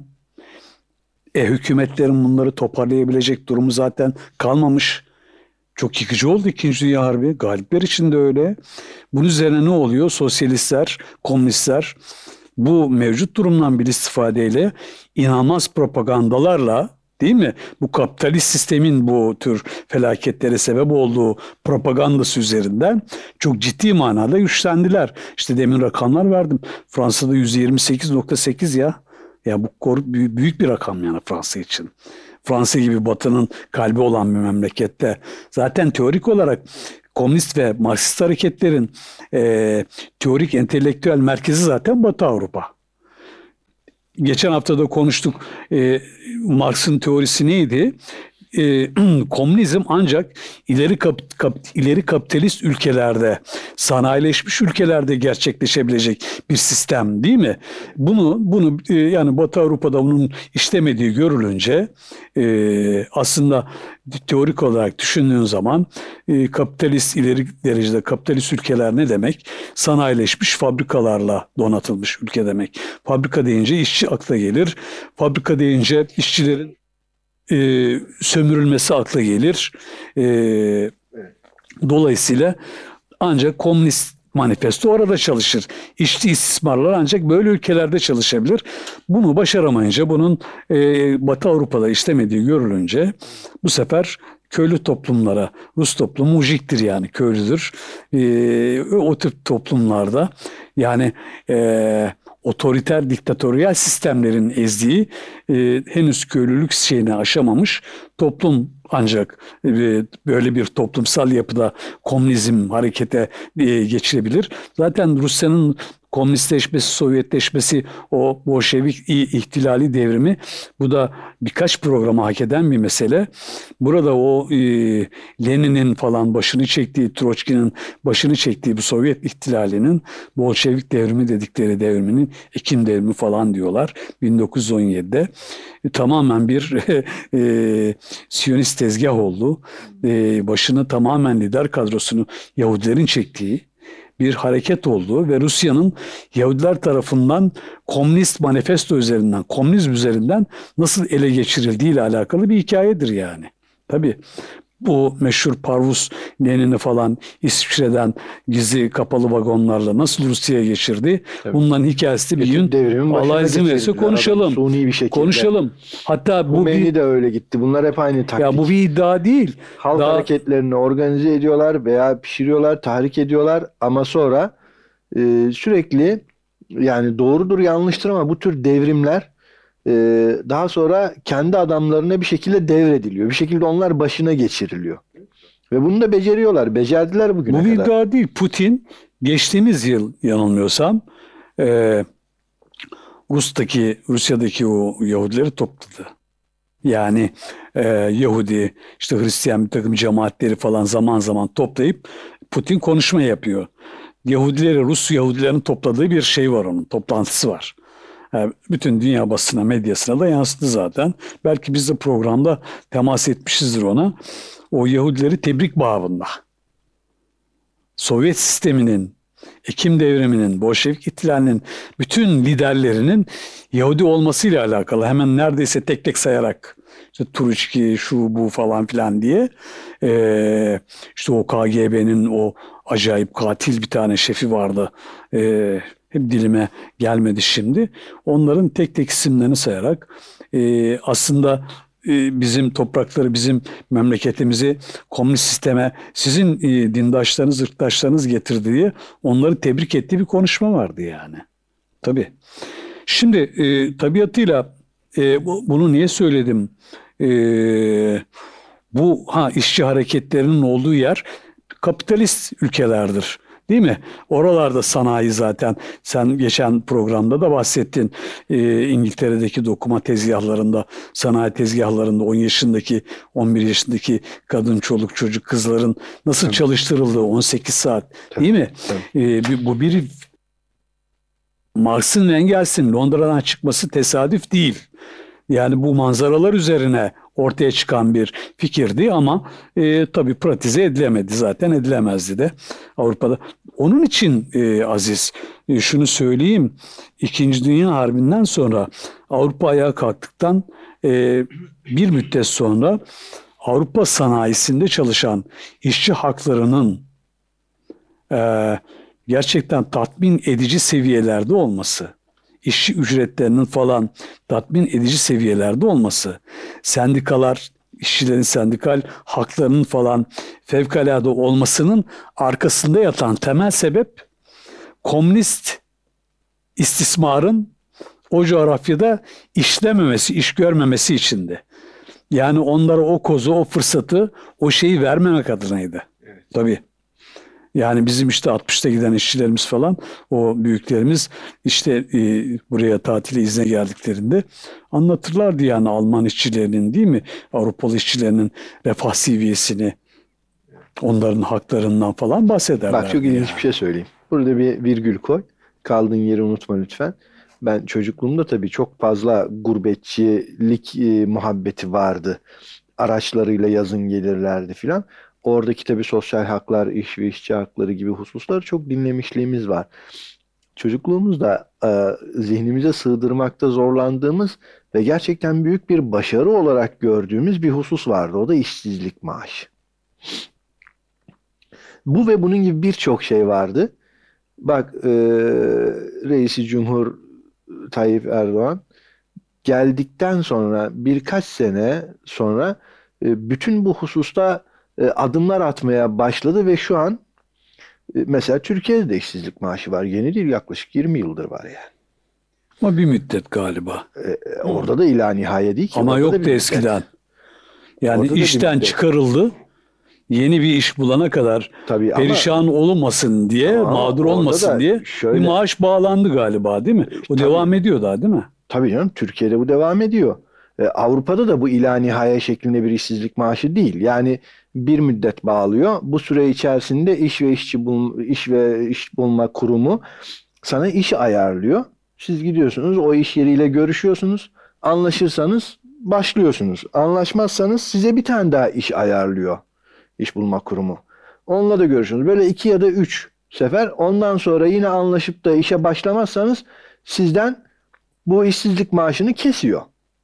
E, hükümetlerin bunları toparlayabilecek durumu zaten kalmamış. Çok yıkıcı oldu İkinci Dünya Harbi. Galipler için de öyle. Bunun üzerine ne oluyor? Sosyalistler, komünistler bu mevcut durumdan bir istifadeyle inanılmaz propagandalarla, değil mi? Bu kapitalist sistemin bu tür felaketlere sebep olduğu propagandası üzerinden çok ciddi manada güçlendiler. İşte demin rakamlar verdim. Fransa'da yüzde yirmi sekiz nokta sekiz ya. Ya bu büyük bir rakam yani Fransa için. Fransa gibi Batı'nın kalbi olan bir memlekette. Zaten teorik olarak komünist ve Marksist hareketlerin e, teorik entelektüel merkezi zaten Batı Avrupa. Geçen hafta da konuştuk. E, Marx'ın teorisi neydi? E, komünizm ancak ileri kap, kap, ileri kapitalist ülkelerde, sanayileşmiş ülkelerde gerçekleşebilecek bir sistem, değil mi? Bunu bunu e, yani Batı Avrupa'da bunun işlemediği görülünce e, aslında teorik olarak düşündüğün zaman e, kapitalist ileri derecede kapitalist ülkeler ne demek? Sanayileşmiş fabrikalarla donatılmış ülke demek. Fabrika deyince işçi akla gelir. Fabrika deyince işçilerin E, sömürülmesi akla gelir. E, dolayısıyla ancak komünist manifesto orada çalışır. İşçi istismarlar ancak böyle ülkelerde çalışabilir. Bunu başaramayınca, bunun e, Batı Avrupa'da işlemediği görülünce bu sefer köylü toplumlara, Rus toplumu mujiktir yani köylüdür. E, o tip toplumlarda yani e, otoriter diktatöryal sistemlerin ezdiği e, henüz köylülük şeyini aşamamış toplum ancak e, böyle bir toplumsal yapıda komünizm harekete e, geçirebilir. Zaten Rusya'nın komünistleşmesi, Sovyetleşmesi, o Bolşevik ihtilali devrimi, bu da birkaç programa hak eden bir mesele. Burada o e, Lenin'in falan başını çektiği, Troçki'nin başını çektiği bu Sovyet ihtilalinin Bolşevik devrimi dedikleri devriminin Ekim devrimi falan diyorlar. bin dokuz yüz on yedide e, tamamen bir e, Siyonist tezgah oldu. E, başını tamamen lider kadrosunu Yahudilerin çektiği bir hareket olduğu ve Rusya'nın Yahudiler tarafından komünist manifesto üzerinden, komünizm üzerinden nasıl ele geçirildiği ile alakalı bir hikayedir yani. Tabii bu meşhur Parvus Lenin'i falan İsviçre'den gizli kapalı vagonlarla nasıl Rusya'ya geçirdi? Tabii. Bunların hikayesi bir gün Allah izin verirse konuşalım. Suni bir şekilde. Konuşalım. Hatta bu Khomeini bir, de öyle gitti. Bunlar hep aynı taktik. Ya bu bir iddia değil. Halk Daha... hareketlerini organize ediyorlar veya pişiriyorlar, tahrik ediyorlar ama sonra e, sürekli, yani doğrudur yanlıştır ama bu tür devrimler Ee, daha sonra kendi adamlarına bir şekilde devrediliyor. Bir şekilde onlar başına geçiriliyor. Ve bunu da beceriyorlar. Becerdiler bugüne kadar. Bu bir kadar. iddia değil. Putin geçtiğimiz yıl yanılmıyorsam e, Rus'taki, Rusya'daki o Yahudileri topladı. Yani e, Yahudi, işte Hristiyan bir takım cemaatleri falan zaman zaman toplayıp Putin konuşma yapıyor. Yahudileri, Rus Yahudilerin topladığı bir şey var, onun toplantısı var. Bütün dünya basına, medyasına da yansıdı zaten. Belki biz de programda temas etmişizdir ona. O Yahudileri tebrik babında. Sovyet sisteminin, Ekim devriminin, Bolşevik ihtilalinin bütün liderlerinin Yahudi olmasıyla alakalı, hemen neredeyse tek tek sayarak, işte Turuçki, şu bu falan filan diye, ee, işte o K G B'nin o acayip katil bir tane şefi vardı. Ee, hep dilime gelmedi şimdi. Onların tek tek isimlerini sayarak e, aslında e, bizim toprakları, bizim memleketimizi komünist sisteme sizin e, dindaşlarınız, ırktaşlarınız getirdi diye onları tebrik ettiği bir konuşma vardı yani. Tabii. Şimdi e, tabiatıyla e, bu, bunu niye söyledim? E, bu ha işçi hareketlerinin olduğu yer kapitalist ülkelerdir. Değil mi? Oralarda sanayi zaten, sen geçen programda da bahsettin. Ee, İngiltere'deki dokuma tezgahlarında, sanayi tezgahlarında on yaşındaki, on bir yaşındaki kadın, çoluk, çocuk, kızların nasıl Tabii. çalıştırıldığı on sekiz saat. Tabii. Değil mi? Ee, bu bir Marx'ın ve Engels'in Londra'dan çıkması tesadüf değil. Yani bu manzaralar üzerine ortaya çıkan bir fikirdi ama e, tabii pratize edilemedi, zaten edilemezdi de Avrupa'da. Onun için e, Aziz e, şunu söyleyeyim, İkinci Dünya Harbi'nden sonra Avrupa ayağa kalktıktan e, bir müddet sonra Avrupa sanayisinde çalışan işçi haklarının e, gerçekten tatmin edici seviyelerde olması, işçi ücretlerinin falan tatmin edici seviyelerde olması, sendikalar, işçilerin sendikal haklarının falan fevkalade olmasının arkasında yatan temel sebep komünist istismarın o coğrafyada işlememesi, iş görmemesi içindi. Yani onlara o kozu, o fırsatı, o şeyi vermemek adınaydı. Evet. Tabii. Yani bizim işte altmışta giden işçilerimiz falan, o büyüklerimiz işte e, buraya tatile, izne geldiklerinde anlatırlardı yani Alman işçilerinin, değil mi? Avrupalı işçilerinin refah seviyesini, onların haklarından falan bahsederler. Bak çok ilginç yani. bir şey söyleyeyim. Burada bir virgül koy. Kaldığın yeri unutma lütfen. Ben çocukluğumda tabii çok fazla gurbetçilik e, muhabbeti vardı. Araçlarıyla yazın gelirlerdi filan. Oradaki tabii sosyal haklar, iş ve işçi hakları gibi hususları çok dinlemişliğimiz var. Çocukluğumuzda e, zihnimize sığdırmakta zorlandığımız ve gerçekten büyük bir başarı olarak gördüğümüz bir husus vardı. O da işsizlik maaşı. Bu ve bunun gibi birçok şey vardı. Bak e, Reis-i Cumhur Tayyip Erdoğan geldikten sonra birkaç sene sonra e, bütün bu hususta e, adımlar atmaya başladı ve şu an e, mesela Türkiye'de de işsizlik maaşı var. Yeni değil, yaklaşık yirmi yıldır var yani. Ama bir müddet galiba. E, orada da ila nihaye değil ki. Ama orada yoktu eskiden. Yani Orada işten çıkarıldı. Yeni bir iş bulana kadar Tabii perişan ama, olmasın diye, ama mağdur olmasın diye şöyle, bir maaş bağlandı galiba, değil mi? O tabii, devam ediyor daha, değil mi? Tabii canım, Türkiye'de bu devam ediyor. Ee, Avrupa'da da bu ila nihaya şeklinde bir işsizlik maaşı değil. Yani bir müddet bağlıyor. Bu süre içerisinde iş ve işçi bulma, iş ve iş bulma kurumu sana iş ayarlıyor. Siz gidiyorsunuz, o iş yeriyle görüşüyorsunuz. Anlaşırsanız başlıyorsunuz. Anlaşmazsanız size bir tane daha iş ayarlıyor İş Bulma Kurumu. Onunla da görüşüyorsunuz. Böyle iki ya da üç sefer. Ondan sonra yine anlaşıp da işe başlamazsanız sizden bu işsizlik maaşını kesiyor.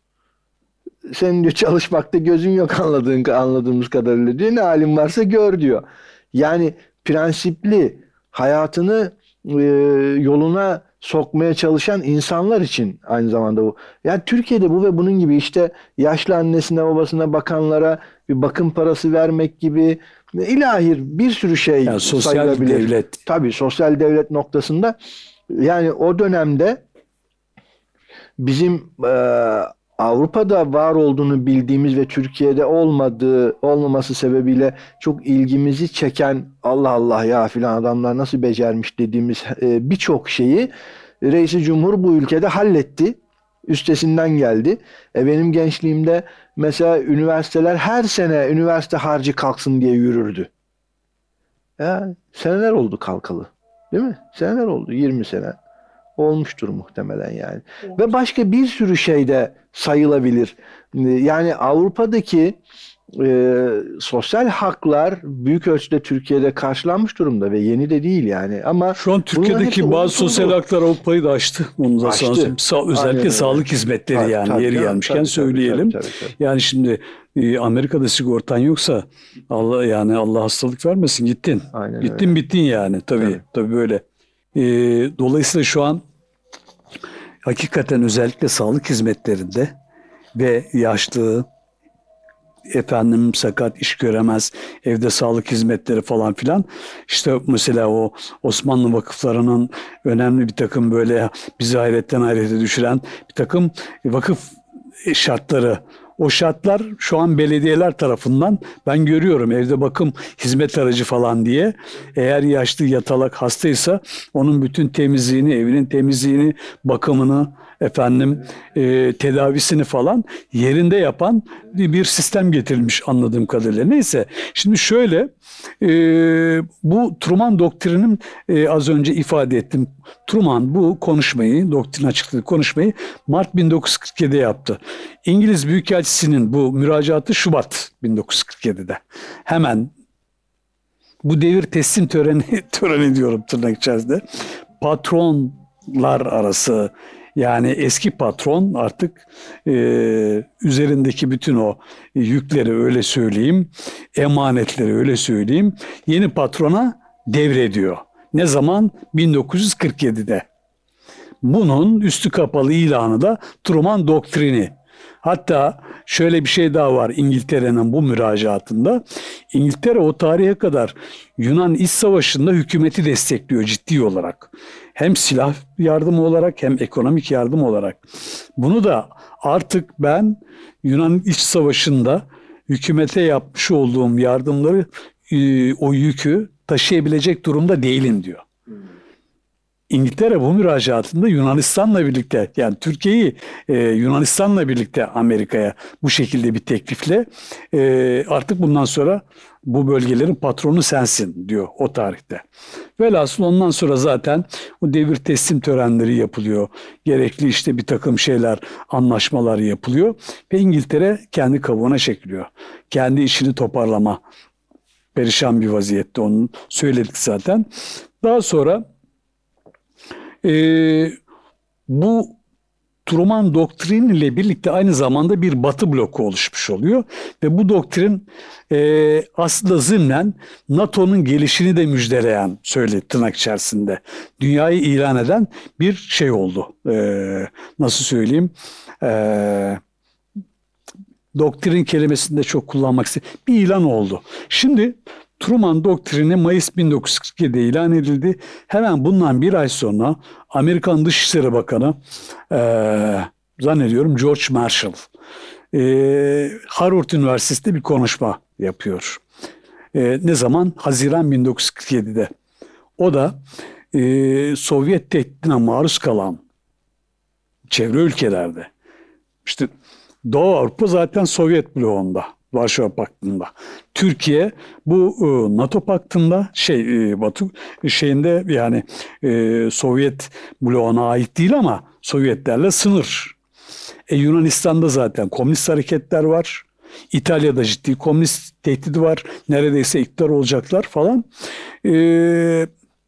Senin diyor çalışmakta gözün yok anladığın, anladığımız kadarıyla diyor. Ne halin varsa gör diyor. Yani prensipli, hayatını e, yoluna sokmaya çalışan insanlar için aynı zamanda bu. Yani Türkiye'de bu ve bunun gibi işte yaşlı annesine babasına bakanlara bir bakım parası vermek gibi ilahir bir sürü şey yani sosyal sayılabilir. devlet. Tabii sosyal devlet noktasında yani o dönemde bizim e, Avrupa'da var olduğunu bildiğimiz ve Türkiye'de olmadığı olmaması sebebiyle çok ilgimizi çeken Allah Allah ya filan adamlar nasıl becermiş dediğimiz e, birçok şeyi Reis-i Cumhur bu ülkede halletti. Üstesinden geldi. E, benim gençliğimde mesela üniversiteler her sene üniversite harcı kalksın diye yürürdü. Ya, seneler oldu kalkalı. Değil mi? Seneler oldu. yirmi sene. Olmuştur muhtemelen yani. Evet. Ve başka bir sürü şey de sayılabilir. Yani Avrupa'daki e, sosyal haklar büyük ölçüde Türkiye'de karşılanmış durumda ve yeni de değil yani. Ama şu an Türkiye'deki bazı sosyal haklar Avrupa'yı da aştı. Onu da aştı. Sa- özellikle Aynen sağlık öyle. hizmetleri tabii, yani tabii, yeri tabii, gelmişken tabii, söyleyelim. Tabii, tabii, tabii. Yani şimdi e, Amerika'da sigortan yoksa Allah yani Allah hastalık vermesin gittin. Aynen gittin öyle. Bittin yani tabii tabii, tabii böyle. E, dolayısıyla şu an hakikaten özellikle sağlık hizmetlerinde ve yaşlı, efendim sakat, iş göremez, evde sağlık hizmetleri falan filan. İşte mesela o Osmanlı vakıflarının önemli bir takım böyle bizi hayretten hayrete düşüren bir takım vakıf şartları. O şartlar şu an belediyeler tarafından ben görüyorum evde bakım hizmet aracı falan diye. Eğer yaşlı, yatalak, hastaysa onun bütün temizliğini, evinin temizliğini, bakımını, efendim e, tedavisini falan yerinde yapan bir sistem getirilmiş anladığım kadarıyla. Neyse, şimdi şöyle e, bu Truman doktrinin e, az önce ifade ettim. Truman bu konuşmayı, doktrin açıkladığı konuşmayı Mart bin dokuz yüz kırk yedi'de yaptı. İngiliz Büyükelçisi'nin bu müracaatı Şubat bin dokuz yüz kırk yedi'de. Hemen bu devir teslim töreni, töreni diyorum tırnak içerisinde. Patronlar arası, yani eski patron artık e, üzerindeki bütün o yükleri öyle söyleyeyim, emanetleri öyle söyleyeyim, yeni patrona devrediyor. Ne zaman? bin dokuz yüz kırk yedi'de. Bunun üstü kapalı ilanı da Truman doktrini. Hatta şöyle bir şey daha var İngiltere'nin bu müracaatında. İngiltere o tarihe kadar Yunan İç Savaşı'nda hükümeti destekliyor ciddi olarak. Hem silah yardımı olarak hem ekonomik yardım olarak. Bunu da artık ben Yunan İç Savaşı'nda hükümete yapmış olduğum yardımları, o yükü taşıyabilecek durumda değilim diyor. İngiltere bu müracaatında Yunanistan'la birlikte, yani Türkiye'yi e, Yunanistan'la birlikte Amerika'ya bu şekilde bir teklifle e, artık bundan sonra bu bölgelerin patronu sensin diyor o tarihte. Velhasıl ondan sonra zaten o devir teslim törenleri yapılıyor. Gerekli işte bir takım şeyler, anlaşmalar yapılıyor ve İngiltere kendi kabuğuna çekiliyor. Kendi işini toparlama, perişan bir vaziyette, onu söyledik zaten. Daha sonra Ee, bu Truman doktrin ile birlikte aynı zamanda bir Batı bloku oluşmuş oluyor ve bu doktrin e, aslında zımnen NATO'nun gelişini de müjdeleyen, söyle tırnak içerisinde, dünyayı ilan eden bir şey oldu. Ee, nasıl söyleyeyim? Ee, doktrin kelimesini de çok kullanmak istedim. Bir ilan oldu. Şimdi Truman doktrini Mayıs bin dokuz yüz kırk yedi'de ilan edildi. Hemen bundan bir ay sonra Amerikan Dışişleri Bakanı e, zannediyorum George Marshall e, Harvard Üniversitesi'nde bir konuşma yapıyor. E, ne zaman? Haziran bin dokuz yüz kırk yedi'de. O da e, Sovyet tehdidine maruz kalan çevre ülkelerde, işte Doğu Avrupa zaten Sovyet bloğunda, Varşova Paktı'nda. Türkiye bu e, NATO Paktı'nda, şey e, Batı şeyinde, yani e, Sovyet bloğuna ait değil ama Sovyetlerle sınır. E, Yunanistan'da zaten komünist hareketler var. İtalya'da ciddi komünist tehdidi var. Neredeyse iktidar olacaklar falan. E,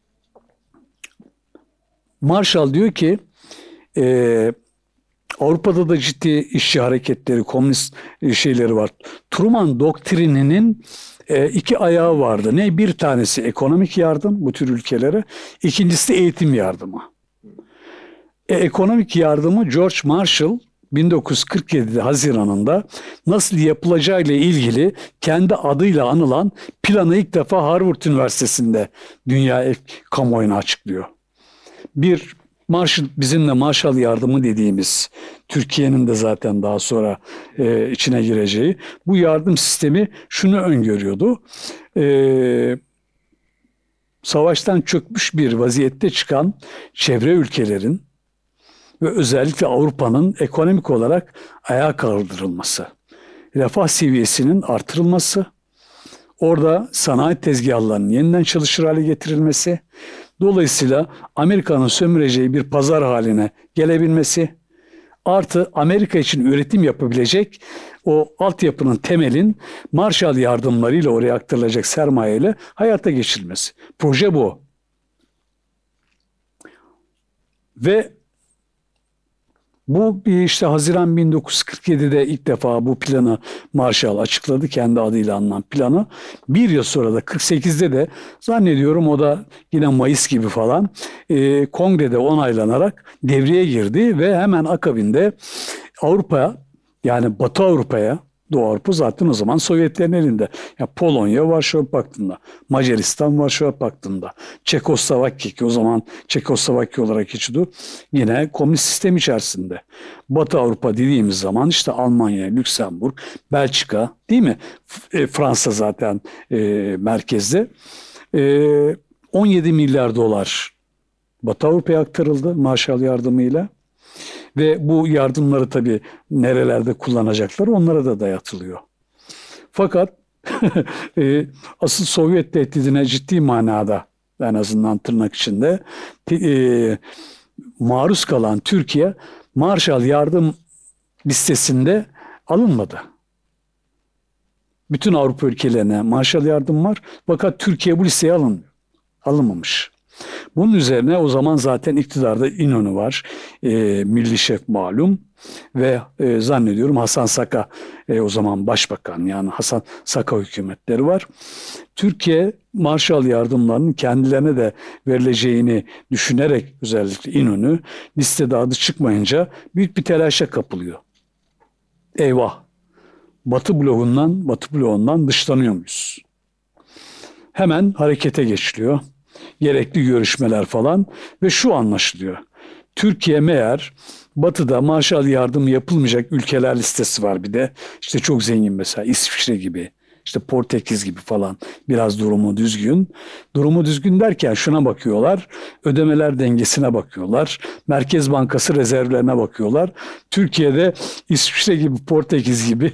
Marshall diyor ki e, Avrupa'da da ciddi işçi hareketleri, komünist şeyleri var. Truman doktrininin e, iki ayağı vardı. Ne? Bir tanesi ekonomik yardım bu tür ülkelere. İkincisi de eğitim yardımı. E, ekonomik yardımı George Marshall bin dokuz yüz kırk yedi Haziran'ında nasıl yapılacağıyla ilgili kendi adıyla anılan planı ilk defa Harvard Üniversitesi'nde dünya kamuoyuna açıklıyor. Bir Marshall, bizimle Marshall yardımı dediğimiz, Türkiye'nin de zaten daha sonra e, içine gireceği bu yardım sistemi şunu öngörüyordu. E, savaştan çökmüş bir vaziyette çıkan çevre ülkelerin ve özellikle Avrupa'nın ekonomik olarak ayağa kaldırılması, refah seviyesinin artırılması, orada sanayi tezgahlarının yeniden çalışır hale getirilmesi, dolayısıyla Amerika'nın sömüreceği bir pazar haline gelebilmesi, artı Amerika için üretim yapabilecek o altyapının temelin Marshall yardımlarıyla oraya aktarılacak sermayeyle hayata geçirilmesi. Proje bu. Ve bu işte Haziran bin dokuz yüz kırk yedi'de ilk defa bu planı Marshall açıkladı, kendi adıyla anılan planı. Bir yıl sonra da kırk sekiz'de de zannediyorum, o da yine Mayıs gibi falan e, kongrede onaylanarak devreye girdi ve hemen akabinde Avrupa, yani Batı Avrupa'ya, Doğu Avrupa zaten o zaman Sovyetlerin elinde. Yani Polonya Varşova Paktı'nda, Macaristan Varşova Paktı'nda, Çekoslovakya, ki o zaman Çekoslovakya olarak geçiyordu, yine komünist sistem içerisinde. Batı Avrupa dediğimiz zaman işte Almanya, Lüksemburg, Belçika, değil mi? E, Fransa zaten e, merkezde. E, on yedi milyar dolar Batı Avrupa'ya aktarıldı Marshall yardımıyla. Ve bu yardımları tabii nerelerde kullanacaklar onlara da dayatılıyor. Fakat e, asıl Sovyet tehdidine ciddi manada, en azından tırnak içinde e, maruz kalan Türkiye Marshall yardım listesinde alınmadı. Bütün Avrupa ülkelerine Marshall yardım var fakat Türkiye bu listeye alınmıyor. Alınmamış. Bunun üzerine o zaman zaten iktidarda İnönü var. E, Milli Şef malum ve e, zannediyorum Hasan Saka e, o zaman başbakan, yani Hasan Saka hükümetleri var. Türkiye Marshall yardımlarının kendilerine de verileceğini düşünerek özellikle İnönü listede adı çıkmayınca büyük bir telaşa kapılıyor. Eyvah! Batı bloğundan, Batı bloğundan dışlanıyor muyuz? Hemen harekete geçiliyor. Gerekli görüşmeler falan ve şu anlaşılıyor. Türkiye meğer Batı'da Marshall yardımı yapılmayacak ülkeler listesi var bir de. İşte çok zengin mesela İsviçre gibi, işte Portekiz gibi falan, biraz durumu düzgün. Durumu düzgün derken şuna bakıyorlar, ödemeler dengesine bakıyorlar, Merkez Bankası rezervlerine bakıyorlar. Türkiye'de İsviçre gibi, Portekiz gibi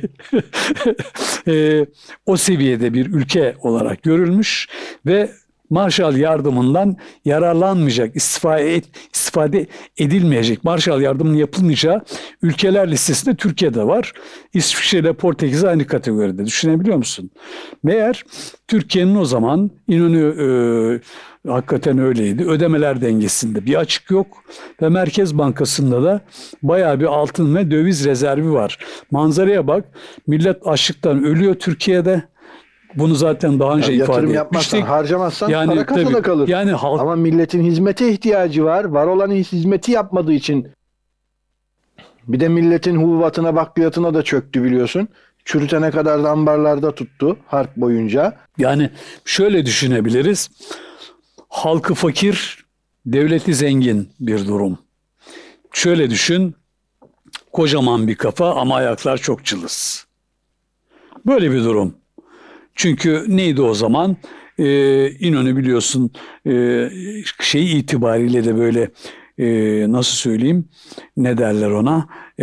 e, o seviyede bir ülke olarak görülmüş ve Marshall yardımından yararlanmayacak, istifade, et, istifade edilmeyecek, Marshall yardımının yapılmayacağı ülkeler listesinde Türkiye'de var. İsviçre ile Portekiz aynı kategoride. Düşünebiliyor musun? Meğer Türkiye'nin o zaman İnönü e, hakikaten öyleydi. Ödemeler dengesinde bir açık yok ve Merkez Bankası'nda da bayağı bir altın ve döviz rezervi var. Manzaraya bak, millet açlıktan ölüyor Türkiye'de. Bunu zaten daha önce yani ifade yatırım etmiştik. yapmazsan, harcamazsan yani, para kasada tabii, kalır. Yani halk... Ama milletin hizmete ihtiyacı var. Var olan hizmeti yapmadığı için bir de milletin hububatına, bakliyatına da çöktü biliyorsun. Çürütene kadar da ambarlarda tuttu harp boyunca. Yani şöyle düşünebiliriz. Halkı fakir, devleti zengin bir durum. Şöyle düşün. Kocaman bir kafa ama ayaklar çok cılız. Böyle bir durum. Çünkü neydi o zaman? Ee, İnönü biliyorsun e, şey itibariyle de böyle e, nasıl söyleyeyim, ne derler ona, e,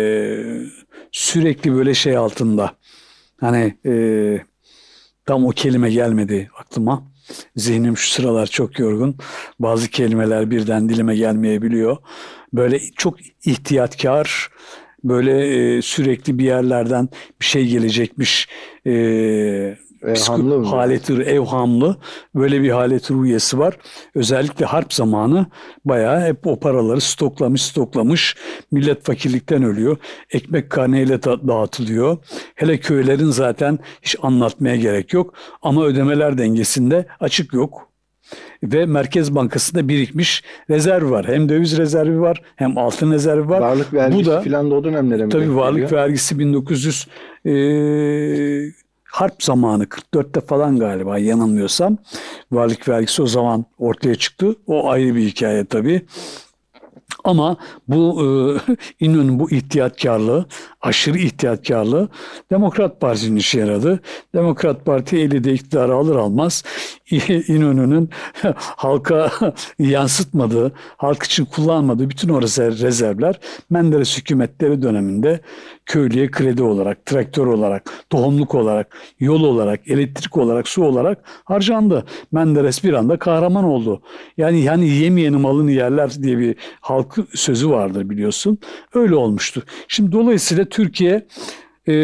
sürekli böyle şey altında, hani e, tam o kelime gelmedi aklıma, zihnim şu sıralar çok yorgun, bazı kelimeler birden dilime gelmeyebiliyor, böyle çok ihtiyatkar, böyle e, sürekli bir yerlerden bir şey gelecekmiş e, evhamlı haleti, evhamlı böyle bir haleti ruhiyesi var. Özellikle harp zamanı bayağı hep o paraları stoklamış stoklamış. Millet fakirlikten ölüyor. Ekmek karneyle da- dağıtılıyor. Hele köylerin zaten hiç anlatmaya gerek yok. Ama ödemeler dengesinde açık yok. Ve Merkez Bankası'nda birikmiş rezerv var. Hem döviz rezervi var, hem altın rezervi var. Varlık vergisi Bu da, filan da o dönemlere mi tabii denk varlık geliyor? vergisi bin dokuz yüz e, harp zamanı kırk dörtte falan galiba yanılmıyorsam. Varlık vergisi o zaman ortaya çıktı. O ayrı bir hikaye tabii. Ama bu e, İnönü'nün bu ihtiyatkarlığı, aşırı ihtiyatkarlığı Demokrat Parti'nin işe yaradı. Demokrat Parti eli de iktidarı alır almaz İnönü'nün halka yansıtmadığı, halk için kullanmadığı bütün o rezervler Menderes hükümetleri döneminde köylüye kredi olarak, traktör olarak, tohumluk olarak, yol olarak, elektrik olarak, su olarak harcandı. Menderes bir anda kahraman oldu. Yani yani yemeyenin malını yerler diye bir halk sözü vardır biliyorsun. Öyle olmuştu. Şimdi dolayısıyla Türkiye e,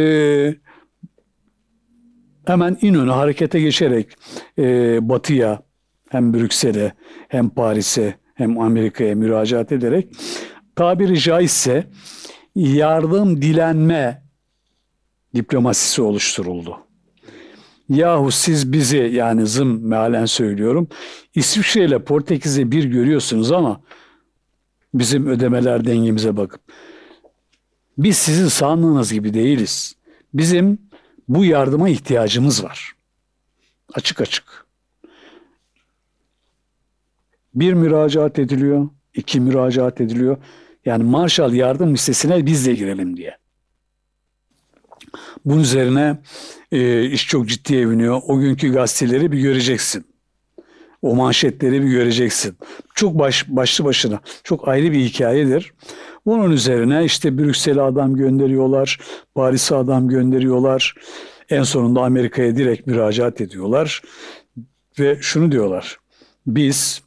hemen İnönü harekete geçerek e, Batı'ya, hem Brüksel'e, hem Paris'e, hem Amerika'ya müracaat ederek tabiri caizse yardım dilenme diplomasisi oluşturuldu. Yahu siz bizi, yani zım mealen söylüyorum, İsviçre ile Portekiz'e bir görüyorsunuz ama bizim ödemeler dengemize bakıp biz sizin sandığınız gibi değiliz. Bizim bu yardıma ihtiyacımız var. Açık açık. Bir müracaat ediliyor, iki müracaat ediliyor. Yani Marshall yardım listesine biz de girelim diye. Bunun üzerine e, iş çok ciddiye biniyor. O günkü gazeteleri bir göreceksin. O manşetleri bir göreceksin. Çok baş, başlı başına. Çok ayrı bir hikayedir. Bunun üzerine işte Brüksel'e adam gönderiyorlar. Paris'e adam gönderiyorlar. En sonunda Amerika'ya direkt müracaat ediyorlar. Ve şunu diyorlar. Biz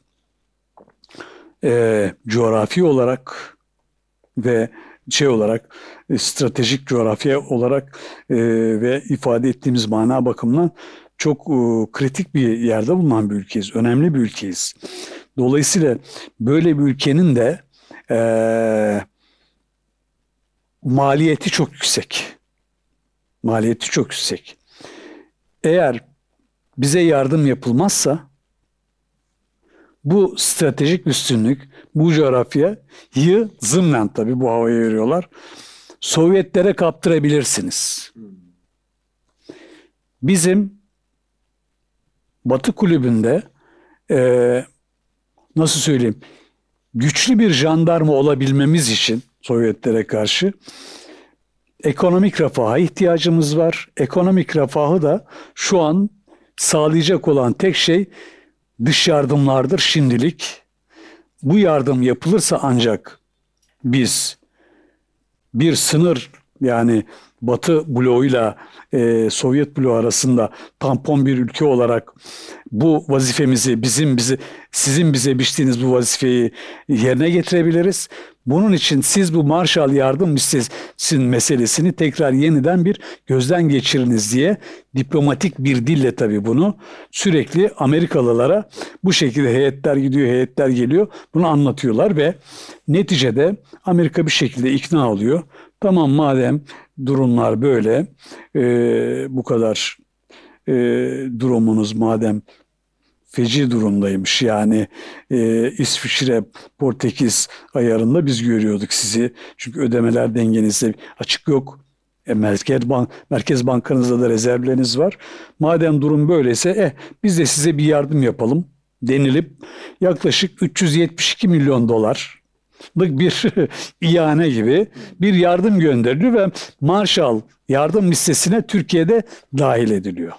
e, coğrafi olarak ve şey olarak e, stratejik coğrafya olarak e, ve ifade ettiğimiz mana bakımından çok e, kritik bir yerde bulunan bir ülkeyiz. Önemli bir ülkeyiz. Dolayısıyla böyle bir ülkenin de e, maliyeti çok yüksek. Maliyeti çok yüksek. Eğer bize yardım yapılmazsa bu stratejik üstünlük, bu coğrafyayı zımnen tabii bu havaya veriyorlar. Sovyetlere kaptırabilirsiniz. Bizim Batı kulübünde e, nasıl söyleyeyim, güçlü bir jandarma olabilmemiz için Sovyetlere karşı ekonomik refaha ihtiyacımız var. Ekonomik refahı da şu an sağlayacak olan tek şey dış yardımlardır şimdilik. Bu yardım yapılırsa ancak biz bir sınır, yani Batı bloğuyla e, Sovyet bloğu arasında tampon bir ülke olarak bu vazifemizi, bizim bizi sizin bize biçtiğiniz bu vazifeyi yerine getirebiliriz. Bunun için siz bu Marshall yardım listesinin meselesini tekrar yeniden bir gözden geçiriniz diye diplomatik bir dille tabii bunu sürekli Amerikalılara bu şekilde heyetler gidiyor, heyetler geliyor. Bunu anlatıyorlar ve neticede Amerika bir şekilde ikna oluyor. Tamam, madem durumlar böyle, e, bu kadar e, durumunuz madem feci durumdaymış, yani e, İsviçre, Portekiz ayarında biz görüyorduk sizi. Çünkü ödemeler dengenizde açık yok. E, Merkez, Bank, Merkez Bankanızda da rezervleriniz var. Madem durum böyleyse eh, biz de size bir yardım yapalım denilip yaklaşık üç yüz yetmiş iki milyon dolar bir ihane gibi bir yardım gönderiliyor ve Marshall yardım listesine Türkiye'de dahil ediliyor.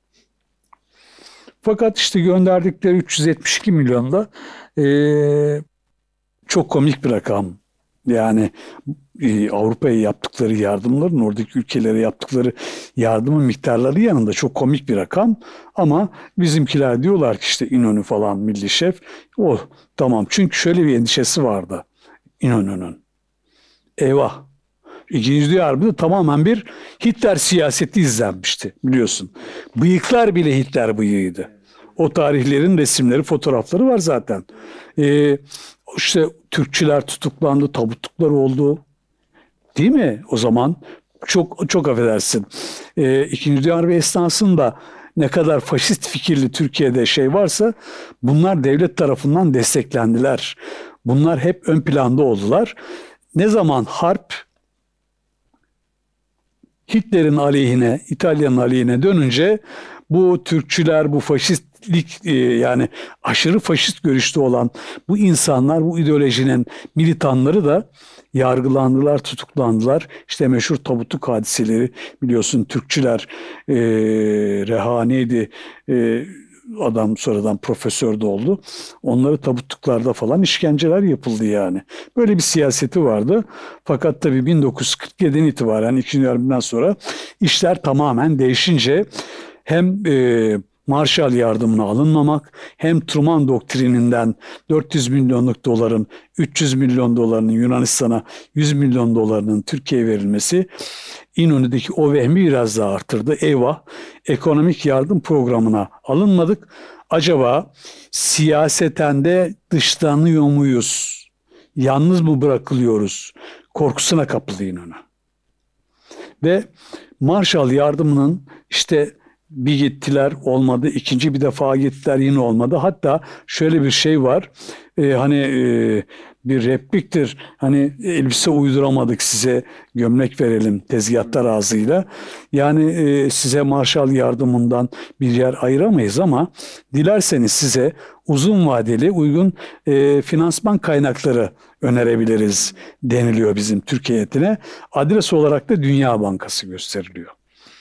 Fakat işte gönderdikleri üç yüz yetmiş iki milyonda e, çok komik bir rakam. Yani e, Avrupa'ya yaptıkları yardımların oradaki ülkelere yaptıkları yardımın miktarları yanında çok komik bir rakam. Ama bizimkiler diyorlar ki işte İnönü falan milli şef. O tamam, çünkü şöyle bir endişesi vardı İnönü'nün. Eyvah. İkinci Dünya Harbi'nde tamamen bir Hitler siyaseti izlenmişti biliyorsun. Bıyıklar bile Hitler bıyığıydı. O tarihlerin resimleri, fotoğrafları var zaten. Ee, işte Türkçüler tutuklandı, tabutluklar oldu. Değil mi? O zaman çok çok affedersin. Ee, İkinci Dünya Harbi esnasında ne kadar faşist fikirli Türkiye'de şey varsa bunlar devlet tarafından desteklendiler. Bunlar hep ön planda oldular. Ne zaman harp Hitler'in aleyhine, İtalya'nın aleyhine dönünce bu Türkçüler, bu faşistlik yani aşırı faşist görüşte olan bu insanlar, bu ideolojinin militanları da yargılandılar, tutuklandılar. İşte meşhur tabutluk hadiseleri biliyorsun, Türkçüler e, Rehani'ydi, e, adam sonradan profesör de oldu. Onları tabutluklarda falan işkenceler yapıldı yani. Böyle bir siyaseti vardı. Fakat tabii bin dokuz yüz kırk yediden itibaren İkinci Dünya Harbi'nden sonra işler tamamen değişince hem e, Marshall yardımına alınmamak, hem Truman doktrininden dört yüz milyonluk doların üç yüz milyon dolarının Yunanistan'a, yüz milyon dolarının Türkiye'ye verilmesi İnönü'deki o vehmi biraz daha artırdı. Eyvah, ekonomik yardım programına alınmadık. Acaba siyaseten de dışlanıyor muyuz? Yalnız mı bırakılıyoruz? Korkusuna kapıldı İnönü. Ve Marshall yardımının işte bir gittiler olmadı, ikinci bir defa gittiler yine olmadı. Hatta şöyle bir şey var, e, hani e, bir repliktir, hani elbise uyduramadık size gömlek verelim tezgahtar ağzıyla. Yani e, size Marshall yardımından bir yer ayıramayız ama dilerseniz size uzun vadeli uygun e, finansman kaynakları önerebiliriz deniliyor bizim Türkiye heyetine. Adres olarak da Dünya Bankası gösteriliyor.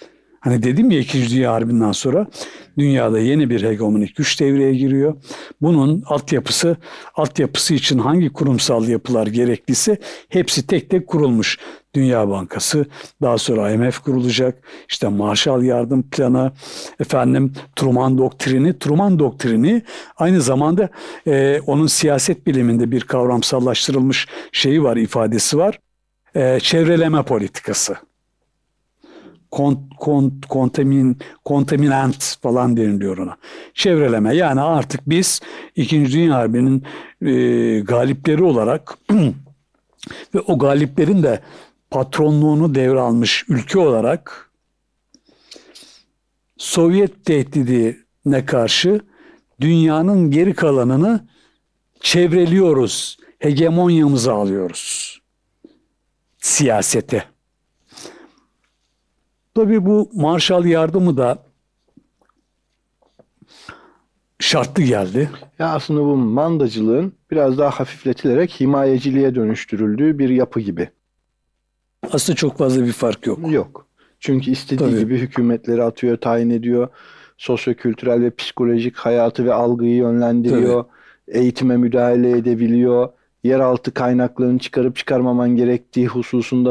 Hani dedim ya İkinci Dünya Harbi'nden sonra dünyada yeni bir hegemonik güç devreye giriyor. Bunun altyapısı, altyapısı için hangi kurumsal yapılar gerekliyse hepsi tek tek kurulmuş. Dünya Bankası, daha sonra I M F kurulacak. İşte Marshall Yardım Planı, efendim Truman Doktrini. Truman Doktrini aynı zamanda e, onun siyaset biliminde bir kavramsallaştırılmış şeyi var, ifadesi var. E, çevreleme politikası. Kont, kont, kontamin, kontaminant falan deniliyor ona. Çevreleme, yani artık biz İkinci Dünya Harbi'nin e, galipleri olarak ve o galiplerin de patronluğunu devralmış ülke olarak Sovyet tehdidine karşı dünyanın geri kalanını çevreliyoruz, hegemonyamızı alıyoruz siyasete. Tabii bu Marshall Yardımı da şartlı geldi. Ya aslında bu mandacılığın biraz daha hafifletilerek himayeciliğe dönüştürüldüğü bir yapı gibi. Aslında çok fazla bir fark yok. Yok. Çünkü istediği Tabii. gibi hükümetleri atıyor, tayin ediyor. Sosyokültürel ve psikolojik hayatı ve algıyı yönlendiriyor. Tabii. Eğitime müdahale edebiliyor. Yeraltı kaynaklarını çıkarıp çıkarmaman gerektiği hususunda